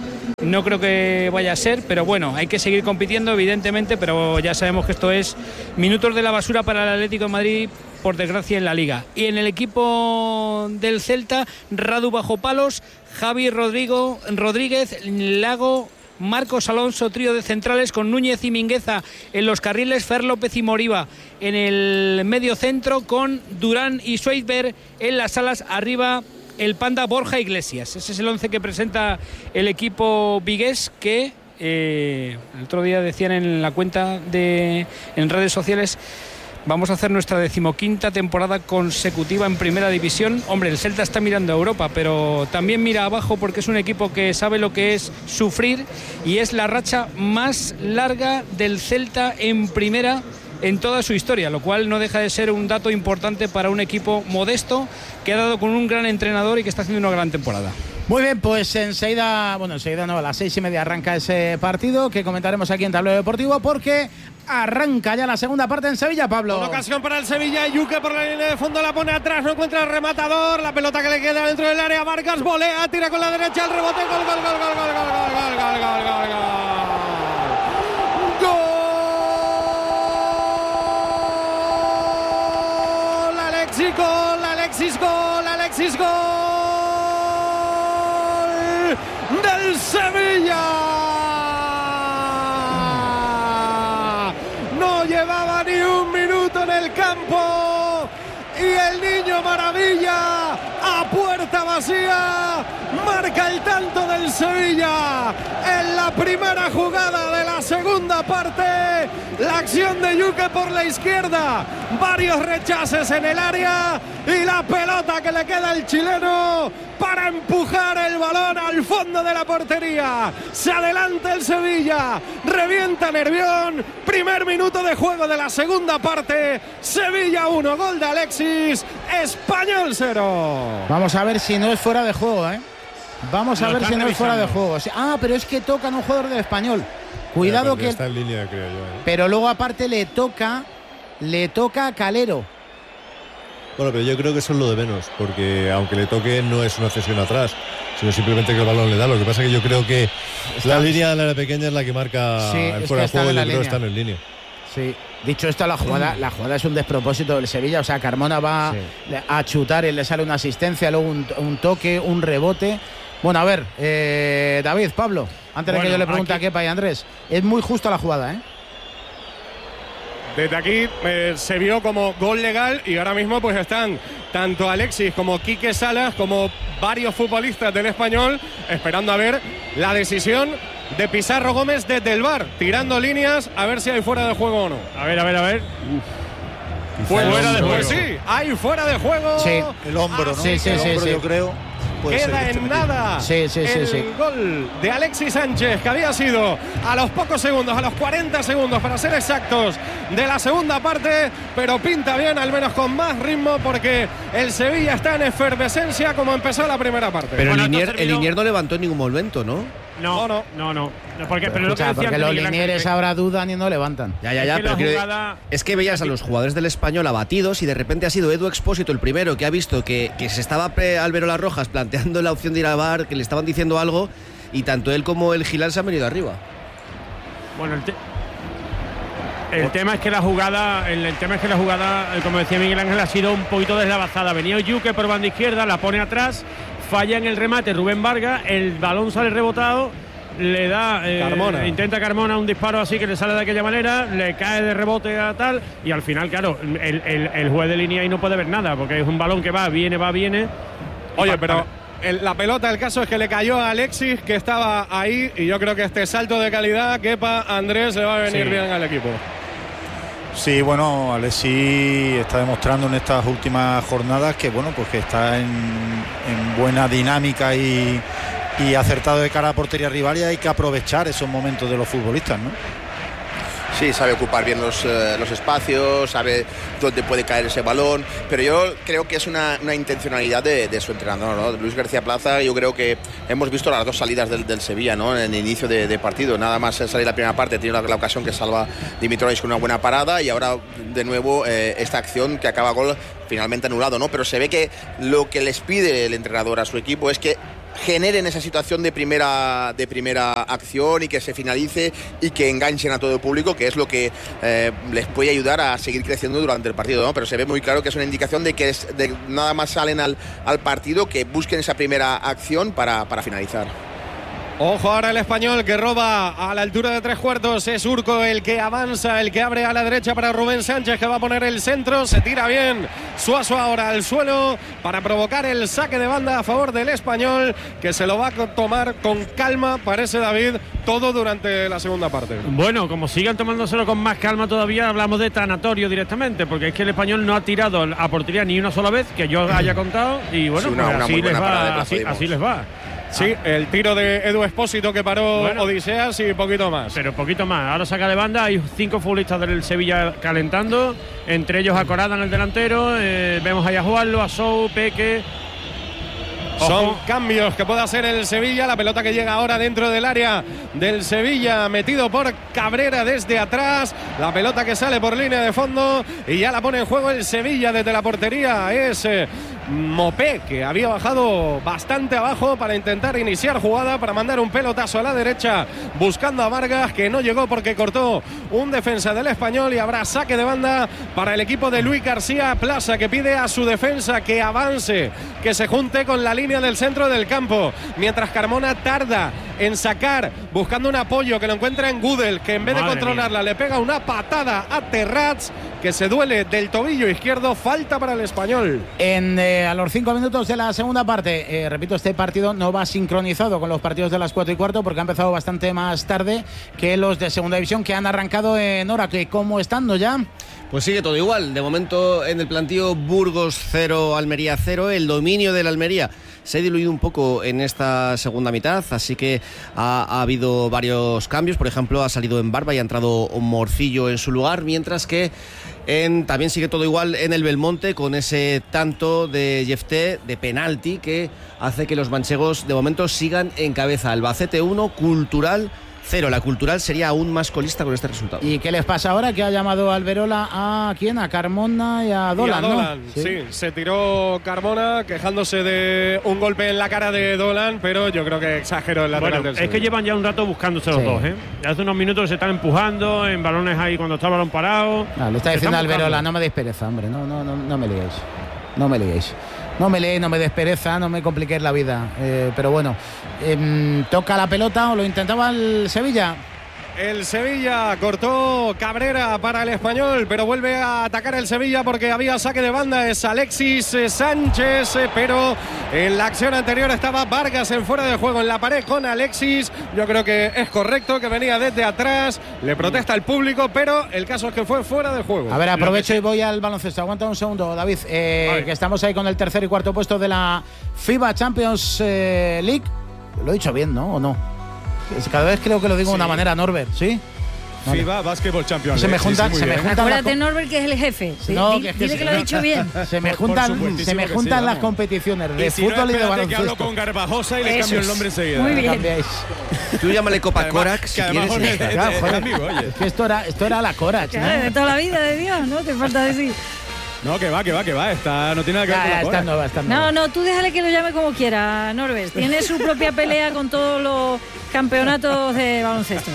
no creo que vaya a ser, pero bueno, hay que seguir compitiendo evidentemente, pero ya sabemos que esto es minutos de la basura para el Atlético de Madrid, por desgracia, en la Liga. Y en el equipo del Celta, Radu bajo palos, Javi Rodrigo, Rodríguez, Lago, Marcos Alonso, trío de centrales con Núñez y Mingueza en los carriles, Fer López y Moriba en el medio centro, con Durán y Schweitzer en las alas, arriba el Panda Borja Iglesias. Ese es el once que presenta el equipo vigués, que eh, el otro día decían en la cuenta de en redes sociales: vamos a hacer nuestra decimoquinta temporada consecutiva en Primera División. Hombre, el Celta está mirando a Europa, pero también mira abajo, porque es un equipo que sabe lo que es sufrir, y es la racha más larga del Celta en Primera en toda su historia, lo cual no deja de ser un dato importante para un equipo modesto que ha dado con un gran entrenador y que está haciendo una gran temporada. Muy bien, pues enseguida, bueno, enseguida no, a las seis y media arranca ese partido que comentaremos aquí en Tablero Deportivo, porque arranca ya la segunda parte en Sevilla, Pablo. Una ocasión para el Sevilla, Yuque por la línea de fondo la pone atrás, no encuentra el rematador, la pelota que le queda dentro del área, Vargas volea, tira con la derecha, el rebote, gol, gol, gol, gol, gol, gol, gol, gol, gol, gol, gol, gol. Gol, Alexis, gol, Alexis, gol, Alexis, gol del Sevilla. No llevaba ni un minuto en el campo y el niño maravilla, a puerta vacía, marca el tanto del Sevilla en la primera jugada de la segunda parte. La acción de Yuque por la izquierda, varios rechaces en el área y la pelota que le queda al chileno para empujar el balón al fondo de la portería. Se adelanta el Sevilla, revienta Nervión, primer minuto de juego de la segunda parte. Sevilla uno, gol de Alexis, Español cero. Vamos a ver si no es fuera de juego, ¿eh? Vamos a Lo ver si no están es fuera de revisando. juego. Ah, pero es que tocan un jugador del Español. Cuidado que... Está en línea, creo yo. ¿eh? Pero luego aparte le toca, le toca a Calero. Bueno, pero yo creo que eso es lo de menos, porque aunque le toque no es una cesión atrás, sino simplemente que el balón le da. Lo que pasa es que yo creo que Está- la línea de la área pequeña es la que marca Sí, el es fuera que de juego, están en y la yo creo que línea. están en línea. Sí. Dicho esto, la jugada, la jugada es un despropósito del Sevilla. O sea, Carmona va a chutar y le sale una asistencia, luego un, un toque, un rebote. Bueno, a ver, eh, David, Pablo, antes de Bueno, que yo le pregunte aquí- a Kepa y a Andrés, es muy justa la jugada, ¿eh? Desde aquí eh, se vio como gol legal y ahora mismo pues están tanto Alexis como Quique Salas como varios futbolistas del Español esperando a ver la decisión de Pizarro Gómez desde el V A R, tirando líneas a ver si hay fuera de juego o no. A ver, a ver, a ver. Pues, Fuera de pues juego. sí, hay fuera de juego. Sí. El hombro, ¿no? Sí, sí, el sí, hombro, sí. yo creo. Puede ser Queda que esté en metido. nada Sí, sí, sí, el sí. gol de Alexis Sánchez, que había sido a los pocos segundos, a los cuarenta segundos para ser exactos, de la segunda parte, pero pinta bien, al menos con más ritmo, porque el Sevilla está en efervescencia como empezó la primera parte. Pero Bueno, el, Linier, esto el terminó- Linier no levantó en ningún momento, ¿no? No, no, no, no. Porque, pero lo que Escucha, decía porque antes los Miguel Ángel, linieres que- ahora dudan y no levantan. Ya, ya, Es ya, que pero la quiero- jugada- es que veías a los jugadores del Español abatidos y de repente ha sido Edu Expósito el primero que ha visto que, que se estaba pre- Álvaro Las Rojas planteando la opción de ir al V A R, que le estaban diciendo algo, y tanto él como el Gilán se han venido arriba. Bueno, el, te- el tema es que la jugada, el, el tema es que la jugada, eh, como decía Miguel Ángel, ha sido un poquito deslavazada. Venía Yuque por banda izquierda, la pone atrás, falla en el remate Rubén Vargas, el balón sale rebotado, le da, eh, Carmona. intenta Carmona un disparo así que le sale de aquella manera, le cae de rebote a tal, y al final, claro, el, el, el juez de línea ahí no puede ver nada, porque es un balón que va, viene, va, viene. Oye, Pa- pero pa- el, la pelota, el caso es que le cayó a Alexis, que estaba ahí, y yo creo que este salto de calidad, Kepa, Andrés, le va a venir sí. bien al equipo. Sí, bueno, Alexis está demostrando en estas últimas jornadas que bueno, pues que está en, en buena dinámica y, y acertado de cara a portería rival, y hay que aprovechar esos momentos de los futbolistas, ¿no? Sí, sabe ocupar bien los, eh, los espacios, sabe dónde puede caer ese balón, pero yo creo que es una, una intencionalidad de, de su entrenador, ¿no? Luis García Plaza. Yo creo que hemos visto las dos salidas del, del Sevilla, ¿no? En el inicio de, de partido, nada más salir la primera parte, tiene la, la ocasión que salva Dimitrovic con una buena parada, y ahora de nuevo eh, esta acción que acaba gol finalmente anulado, ¿no? Pero se ve que lo que les pide el entrenador a su equipo es que generen esa situación de primera de primera acción y que se finalice y que enganchen a todo el público, que es lo que eh, les puede ayudar a seguir creciendo durante el partido, ¿no? Pero se ve muy claro que es una indicación de que es, de nada más salen al, al partido, que busquen esa primera acción para, para finalizar. Ojo ahora el Español, que roba a la altura de tres cuartos. Es Urco el que avanza, el que abre a la derecha para Rubén Sánchez, que va a poner el centro. Se tira bien Suaso ahora al suelo para provocar el saque de banda a favor del Español, que se lo va a tomar con calma, parece, David, todo durante la segunda parte. Bueno, como sigan tomándoselo con más calma todavía, hablamos de tanatorio directamente, porque es que el Español no ha tirado a portería ni una sola vez que yo haya contado, y bueno, sí, una, pues una así, les va, así, así les va. Sí, el tiro de Edu Expósito que paró bueno, Odiseas y poquito más. Pero poquito más. Ahora saca de banda. Hay cinco futbolistas del Sevilla calentando. Entre ellos a Corada en el delantero. Eh, vemos ahí a Juanlo, a Sou, Peque. Ojo. Son cambios que puede hacer el Sevilla. La pelota que llega ahora dentro del área del Sevilla, metido por Cabrera desde atrás. La pelota que sale por línea de fondo y ya la pone en juego el Sevilla desde la portería. Es eh, Mopé, que había bajado bastante abajo para intentar iniciar jugada, para mandar un pelotazo a la derecha buscando a Vargas, que no llegó porque cortó un defensa del Español, y habrá saque de banda para el equipo de Luis García Plaza, que pide a su defensa que avance, que se junte con la línea del centro del campo, mientras Carmona tarda en sacar, buscando un apoyo, que lo encuentra en Gudel, que en vez Madre de controlarla mía. le pega una patada a Terrats, que se duele del tobillo izquierdo. Falta para el Español. En, eh, a los cinco minutos de la segunda parte, eh, repito, este partido no va sincronizado con los partidos de las cuatro y cuarto, porque ha empezado bastante más tarde que los de segunda división, que han arrancado en hora. Que ¿cómo estando ya? Pues sigue todo igual. De momento en el plantío, Burgos cero, Almería cero. El dominio del Almería se ha diluido un poco en esta segunda mitad, así que ha, ha habido varios cambios. Por ejemplo, ha salido en Barba y ha entrado Morcillo en su lugar, mientras que en, también sigue todo igual en el Belmonte, con ese tanto de Jefté de penalti que hace que los manchegos de momento sigan en cabeza. Albacete uno, Cultural cero. La Cultural sería aún más colista con este resultado. ¿Y qué les pasa ahora? Que ha llamado Alberola a ¿quién? A Carmona y a Dolan, y a Dolan, ¿no? Sí. sí, se tiró Carmona quejándose de un golpe en la cara de Dolan, pero yo creo que exageró el lateral bueno, del es Sevilla. que llevan ya un rato buscándose los sí. dos, ¿eh? Hace unos minutos se están empujando en balones ahí cuando está el balón parado. No, le está diciendo Alberola, no me deis pereza, hombre, no, no, no, no me liéis. No me liéis. No me leéis, no me despereza, no me compliquéis la vida. Eh, pero bueno, eh, toca la pelota, o lo intentaba el Sevilla. El Sevilla cortó Cabrera para el Español, pero vuelve a atacar el Sevilla porque había saque de banda. Es Alexis Sánchez, pero en la acción anterior estaba Vargas en fuera de juego en la pared con Alexis. Yo creo que es correcto, que venía desde atrás, le protesta el público, pero el caso es que fue fuera de juego. A ver, aprovecho y voy al baloncesto. Aguanta un segundo, David, eh, que estamos ahí con el tercer y cuarto puesto de la FIBA Champions eh, League. Lo he dicho bien, ¿no? ¿O no? Cada vez creo que lo digo de sí. una manera, Norbert, ¿sí? Vale. FIBA Basketball Champions Se me juntan, sí, sí, se me juntan Acuérdate, las... Norbert, que es el jefe. Sí, no, dile que, es que, que, que lo ha dicho bien. Se me juntan, se me juntan sí, las competiciones de y si fútbol no, y de baloncesto. Que hablo con Garbajosa y le Eso cambio es. el nombre enseguida. Muy bien. Tú llámale Copa Corax si quieres. Es, es, claro, es, joder, es amigo, oye. Es que esto era, esto era la Corax, ¿no? Claro, de toda la vida de Dios, ¿no? Te falta decir. No, que va, que va, que va. Está, no tiene nada que ver ya, con la está Corax. nueva, está nueva. No, no, tú déjale que lo llame como quiera, Norbert. Tiene su propia pelea con todos los campeonatos de baloncesto.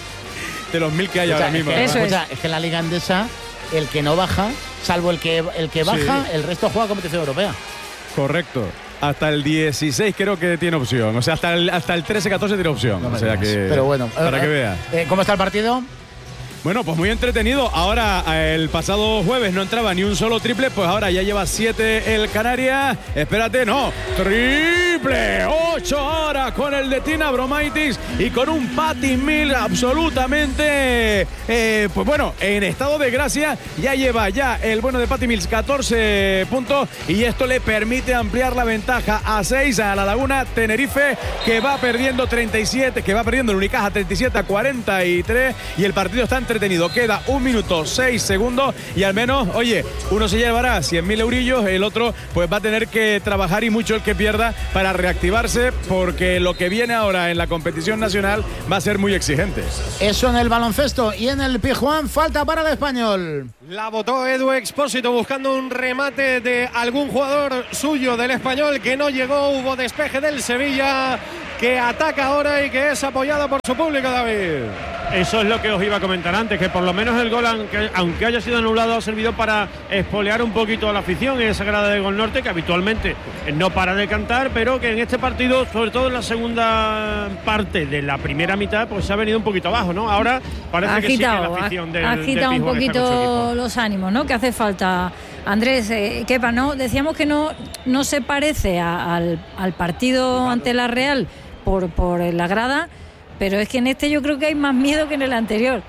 De los mil que hay o sea, ahora mismo. Es que, Eso es. O sea, es que la Liga Andesa, el que no baja, salvo el que, el que baja, sí. el resto juega competición europea. Correcto. Hasta el dieciséis creo que tiene opción. O sea, hasta el, hasta el trece catorce tiene opción. No o sea digas. que. Pero bueno, para eh, que vea. Eh, ¿Cómo está el partido? Bueno, pues muy entretenido. Ahora, el pasado jueves no entraba ni un solo triple, pues ahora ya lleva siete el Canarias. Espérate, no, triple, ocho ahora con el de Tina Bromaitis y con un Patty Mills absolutamente, eh, pues bueno, en estado de gracia. Ya lleva ya el bueno de Patty Mills catorce puntos y esto le permite ampliar la ventaja a seis a la Laguna Tenerife, que va perdiendo treinta y siete, que va perdiendo el Unicaja treinta y siete a cuarenta y tres, y el partido está entretenido. Queda un minuto seis segundos y al menos, oye, uno se llevará cien mil eurillos, el otro pues va a tener que trabajar, y mucho el que pierda, para reactivarse, porque lo que viene ahora en la competición nacional va a ser muy exigente. Eso en el baloncesto. Y en el Pijuán, falta para el Español. La botó Edu Expósito buscando un remate de algún jugador suyo del Español que no llegó. Hubo despeje del Sevilla, que ataca ahora y que es apoyado por su público, David. Eso es lo que os iba a comentar antes, que por lo menos el gol, aunque, aunque haya sido anulado, ha servido para espolear un poquito a la afición en esa grada de Gol Norte, que habitualmente no para de cantar, pero que en este partido, sobre todo en la segunda parte de la primera mitad, pues se ha venido un poquito abajo, ¿no? Ahora parece ha que agitado, sí que la afición del, ha agitado del un poquito los ánimos, ¿no? Que hace falta. Andrés, eh, Kepa, ¿no? Decíamos que no, no se parece a, al, al partido ante la Real por, por la grada, pero es que en este yo creo que hay más miedo que en el anterior.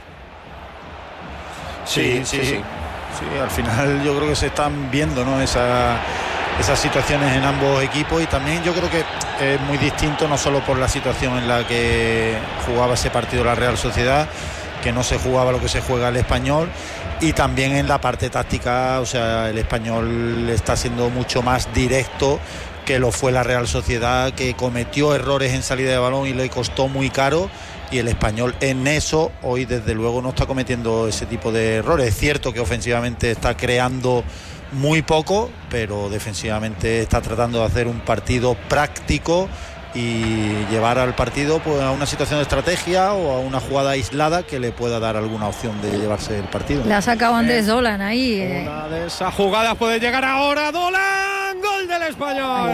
Sí, sí, sí. sí. sí al final yo creo que se están viendo, ¿no? Esa, esas situaciones en ambos equipos, y también yo creo que es muy distinto, no solo por la situación en la que jugaba ese partido la Real Sociedad, que no se jugaba lo que se juega el Español, y también en la parte táctica. O sea, el Español está siendo mucho más directo que lo fue la Real Sociedad, que cometió errores en salida de balón y le costó muy caro, y el Español en eso hoy desde luego no está cometiendo ese tipo de errores. Es cierto que ofensivamente está creando muy poco, pero defensivamente está tratando de hacer un partido práctico y llevar al partido pues a una situación de estrategia o a una jugada aislada que le pueda dar alguna opción de llevarse el partido. Le ha sacado Andrés Dolan ahí. Eh. Una de esas jugadas puede llegar ahora. Dolan, gol del Español.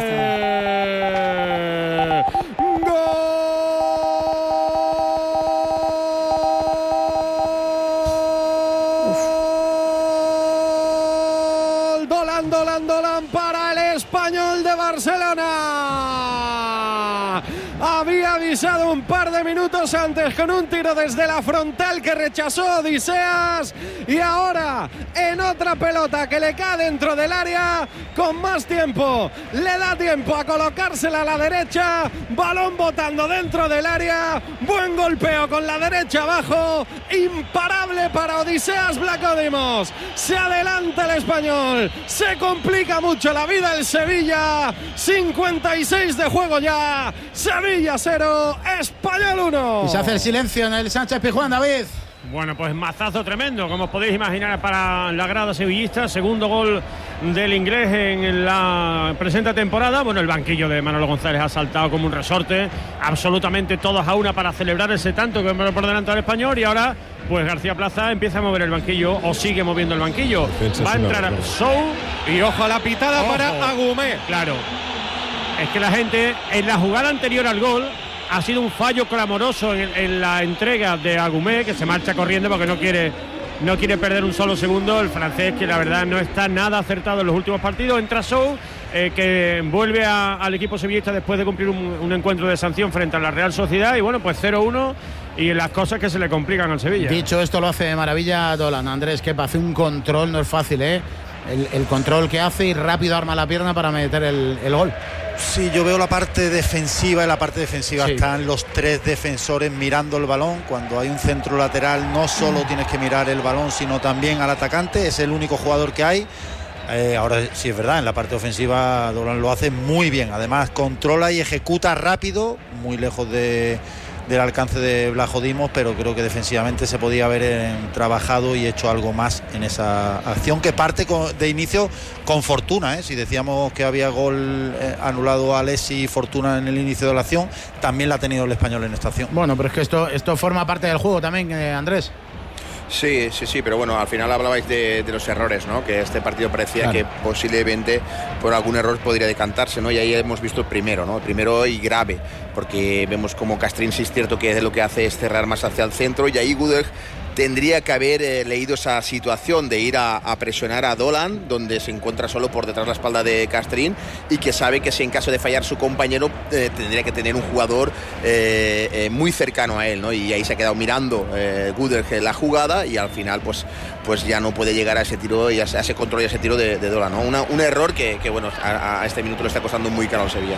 Gol. Dolan, Dolan, Dolan para el Español de Barcelona. Había avisado un par de minutos antes con un tiro desde la frontal que rechazó Odiseas, y ahora en otra pelota que le cae dentro del área con más tiempo, le da tiempo a colocársela a la derecha, balón botando dentro del área, buen golpeo con la derecha abajo, imparable para Odiseas Vlachodimos. Se adelanta el Español, se complica mucho la vida el Sevilla. Cincuenta y seis de juego ya, Sevilla cero, Español uno. Y se hace el silencio en el Sánchez Pizjuán, David. Bueno, pues mazazo tremendo, como os podéis imaginar, para la grada sevillista. Segundo gol del inglés en la presente temporada. Bueno, el banquillo de Manolo González ha saltado como un resorte, absolutamente todos a una para celebrar ese tanto que por delante al Español. Y ahora pues García Plaza empieza a mover el banquillo, o sigue moviendo el banquillo. Va a entrar Sou y ojo a la pitada. Ojo para Agumé. Claro, es que la gente en la jugada anterior al gol ha sido un fallo clamoroso en, en la entrega de Agumé, que se marcha corriendo porque no quiere no quiere perder un solo segundo. El francés, que la verdad no está nada acertado en los últimos partidos. Entra Sou, eh, que vuelve a, al equipo sevillista después de cumplir un, un encuentro de sanción frente a la Real Sociedad, y bueno, pues cero uno, y las cosas que se le complican al Sevilla. Dicho esto, lo hace de maravilla Dolan. Andrés, que hace un control, no es fácil, ¿eh? El, el control que hace, y rápido arma la pierna para meter el, el gol. Sí, yo veo la parte defensiva. En la parte defensiva sí. Están los tres defensores mirando el balón. Cuando hay un centro lateral, no solo tienes que mirar el balón, sino también al atacante. Es el único jugador que hay. Eh, ahora sí es verdad, en la parte ofensiva Dolan lo hace muy bien. Además controla y ejecuta rápido, muy lejos de del alcance de Vlachodimos, pero creo que defensivamente se podía haber eh, trabajado y hecho algo más en esa acción, que parte con, de inicio con Fortuna, ¿eh? Si decíamos que había gol eh, anulado a Alessi y Fortuna en el inicio de la acción, también la ha tenido el Español en esta acción. Bueno, pero es que esto, esto forma parte del juego también, eh, Andrés. Sí, sí, sí, pero bueno, al final hablabais de, de los errores, ¿no? Que este partido parecía claro. que posiblemente por algún error podría decantarse, ¿no? Y ahí hemos visto el primero, ¿no? El primero y grave, porque vemos como Castrín sí es cierto que lo que hace es cerrar más hacia el centro, y ahí Gudeg tendría que haber eh, leído esa situación de ir a, a presionar a Dolan, donde se encuentra solo por detrás de la espalda de Castrín, y que sabe que si en caso de fallar su compañero eh, tendría que tener un jugador eh, eh, muy cercano a él, ¿no? Y ahí se ha quedado mirando eh, Gudel la jugada, y al final pues, pues ya no puede llegar a ese tiro y a ese control y a ese tiro de, de Dolan, ¿no? Una, un error que, que bueno, a, a este minuto le está costando muy caro al Sevilla.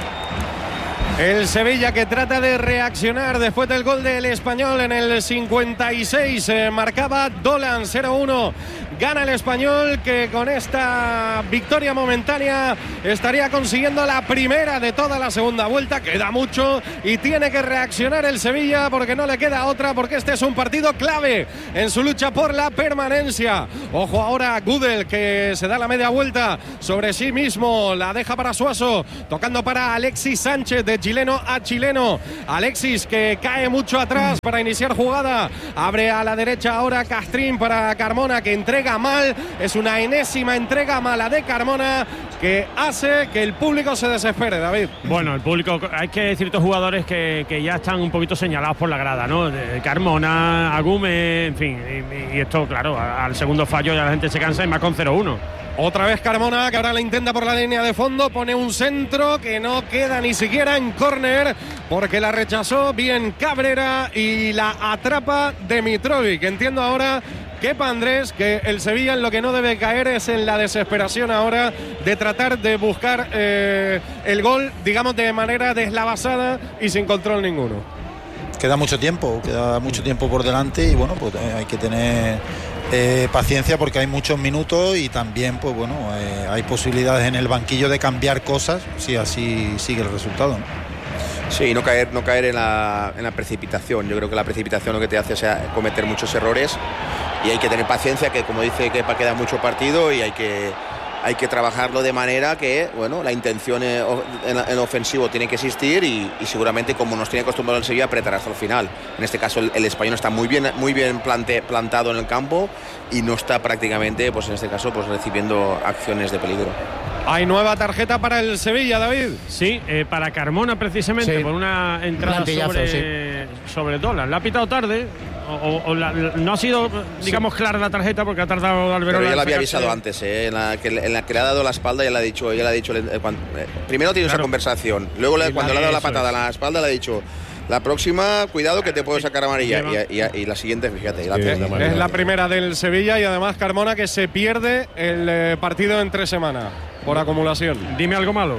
El Sevilla que trata de reaccionar después del gol del Español en el cincuenta y seis. Eh, marcaba Dolan, cero uno. Gana el Español, que con esta victoria momentánea estaría consiguiendo la primera de toda la segunda vuelta. Queda mucho y tiene que reaccionar el Sevilla, porque no le queda otra, porque este es un partido clave en su lucha por la permanencia. Ojo ahora a Gudel, que se da la media vuelta sobre sí mismo, la deja para Suaso, tocando para Alexis Sánchez, de chileno a chileno. Alexis, que cae mucho atrás para iniciar jugada, abre a la derecha ahora Castrín para Carmona, que entrega mal. Es una enésima entrega mala de Carmona que hace que el público se desespere, David. Bueno, el público, hay que ciertos jugadores que, que ya están un poquito señalados por la grada, ¿no? De Carmona, Agume, en fin, y, y esto, claro, al segundo fallo ya la gente se cansa, y más con cero uno. Otra vez Carmona, que ahora la intenta por la línea de fondo, pone un centro que no queda ni siquiera en córner, porque la rechazó bien Cabrera y la atrapa Dimitrovic. Entiendo ahora, Kepa Andrés, que el Sevilla en lo que no debe caer es en la desesperación ahora de tratar de buscar eh, el gol, digamos, de manera deslavazada y sin control ninguno. Queda mucho tiempo, queda mucho tiempo por delante, y bueno, pues eh, hay que tener eh, paciencia, porque hay muchos minutos, y también, pues bueno, eh, hay posibilidades en el banquillo de cambiar cosas si así sigue el resultado, ¿no? Sí, no caer, no caer en la, en la precipitación. Yo creo que la precipitación lo que te hace es cometer muchos errores, y hay que tener paciencia, que como dice Kepa, queda mucho partido, y hay que, hay que trabajarlo de manera que, bueno, la intención en, en ofensivo tiene que existir, y, y seguramente, como nos tiene acostumbrado el Sevilla, apretar hasta el final. En este caso el, el español está muy bien, muy bien plante, plantado en el campo, y no está prácticamente, pues en este caso, pues recibiendo acciones de peligro. Hay nueva tarjeta para el Sevilla, David. Sí, eh, para Carmona precisamente, sí, por una entrada sobre, sí. sobre Dolan. La ha pitado tarde, o, o, o la, no ha sido, digamos, sí, clara la tarjeta, porque ha tardado Alberola. Pero ya la había avisado antes, eh, en, la que, en la que le ha dado la espalda, ya le ha dicho, ya le ha dicho eh, cuando, eh, primero tiene claro. esa conversación, luego le, cuando le ha dado la patada a la espalda le ha dicho: la próxima, cuidado que te puedo sacar amarilla. Y, y, y la siguiente, fíjate. La es, es la primera del Sevilla, y además Carmona, que se pierde el eh, partido en tres semanas por acumulación. Dime algo malo.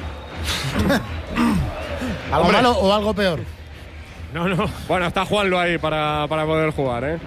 ¿Algo Hombre. malo o algo peor? No, no. Bueno, está Juanlo ahí para, para poder jugar, ¿eh?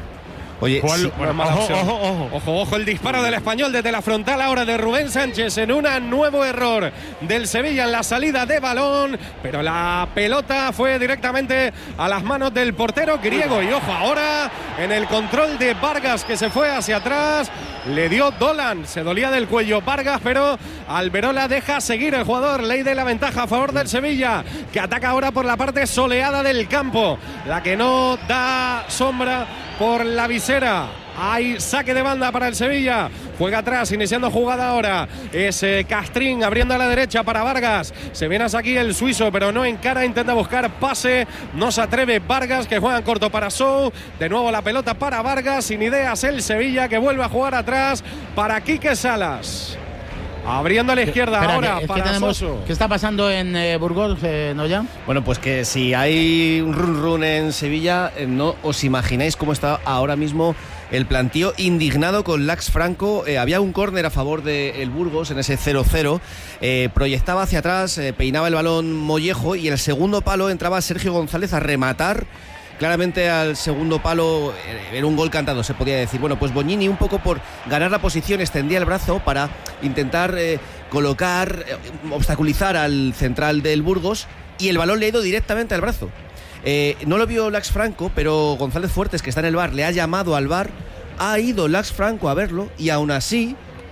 Oye, Juan, sí, bueno, ojo, ojo, ojo, ojo, ojo, el disparo del español desde la frontal ahora de Rubén Sánchez, en un nuevo error del Sevilla en la salida de balón, pero la pelota fue directamente a las manos del portero griego. Y ojo ahora en el control de Vargas, que se fue hacia atrás, le dio Dolan, se dolía del cuello Vargas, pero Alberola deja seguir el jugador. Ley de la ventaja a favor del Sevilla, que ataca ahora por la parte soleada del campo, la que no da sombra por la visera. Hay saque de banda para el Sevilla. Juega atrás, iniciando jugada ahora. Es eh, Castrín abriendo a la derecha para Vargas. Se viene hasta aquí el suizo, pero no encara. Intenta buscar pase. No se atreve Vargas, que juega en corto para Sou. De nuevo la pelota para Vargas. Sin ideas el Sevilla, que vuelve a jugar atrás para Quique Salas. Abriendo a la izquierda Espera, ahora que, para que tenemos, Soso. ¿Qué está pasando en eh, Burgos, eh, Noya? Bueno, pues que si hay un run run en Sevilla, eh, no os imagináis cómo está ahora mismo el plantío indignado con Lax Franco. Eh, había un córner a favor del Burgos en ese cero cero. Eh, proyectaba hacia atrás, eh, peinaba el balón Mollejo, y en el segundo palo entraba Sergio González a rematar claramente al segundo palo. Era un gol cantado, se podía decir. Bueno, pues Bognini, un poco por ganar la posición, extendía el brazo para intentar eh, colocar, eh, obstaculizar al central del Burgos, y el balón le ha ido directamente al brazo. Eh, no lo vio Lax Franco, pero González Fuertes, que está en el V A R, le ha llamado al V A R, ha ido Lax Franco a verlo, y aún así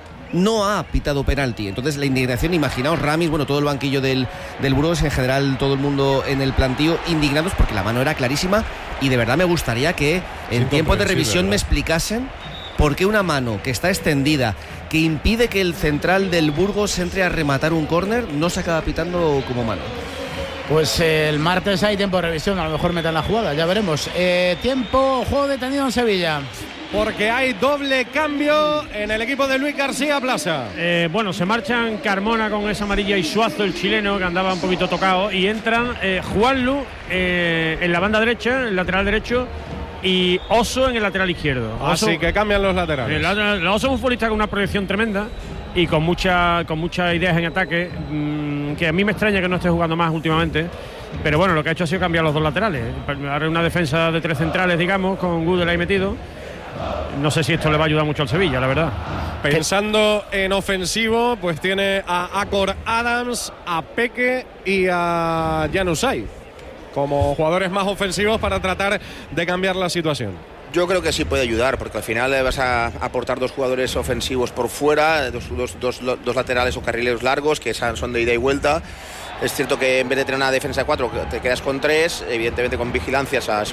no ha pitado penalti. Entonces la indignación, imaginaos, Ramis, bueno, todo el banquillo del, del Burgos, en general todo el mundo en el plantío indignados, porque la mano era clarísima, y de verdad me gustaría que en tiempo de revisión me explicasen por qué una mano que está extendida, que impide que el central del Burgos entre a rematar un córner, no se acaba pitando como mano. Pues eh, el martes hay tiempo de revisión, a lo mejor metan la jugada, ya veremos. Eh, tiempo, juego detenido en Sevilla. Porque hay doble cambio en el equipo de Luis García Plaza. Eh, bueno, se marchan Carmona con esa amarilla y Suazo, el chileno, que andaba un poquito tocado, y entran eh, Juanlu eh, en la banda derecha, el lateral derecho, y Oso en el lateral izquierdo. Oso, Así que cambian los laterales. El, el Oso es un futbolista con una proyección tremenda y con, mucha, con muchas ideas en ataque, mmm, que a mí me extraña que no esté jugando más últimamente. Pero bueno, lo que ha hecho ha sido cambiar los dos laterales. Ahora una defensa de tres centrales, digamos, con Gudel ahí metido. No sé si esto le va a ayudar mucho al Sevilla, la verdad. Pensando en ofensivo, pues tiene a Acor Adams, a Peque y a Januzaj como jugadores más ofensivos para tratar de cambiar la situación. Yo creo que sí puede ayudar, porque al final vas a aportar dos jugadores ofensivos por fuera, dos, dos, dos, dos laterales o carrileros largos que son de ida y vuelta. Es cierto que en vez de tener una defensa de cuatro te quedas con tres, evidentemente con vigilancias a esos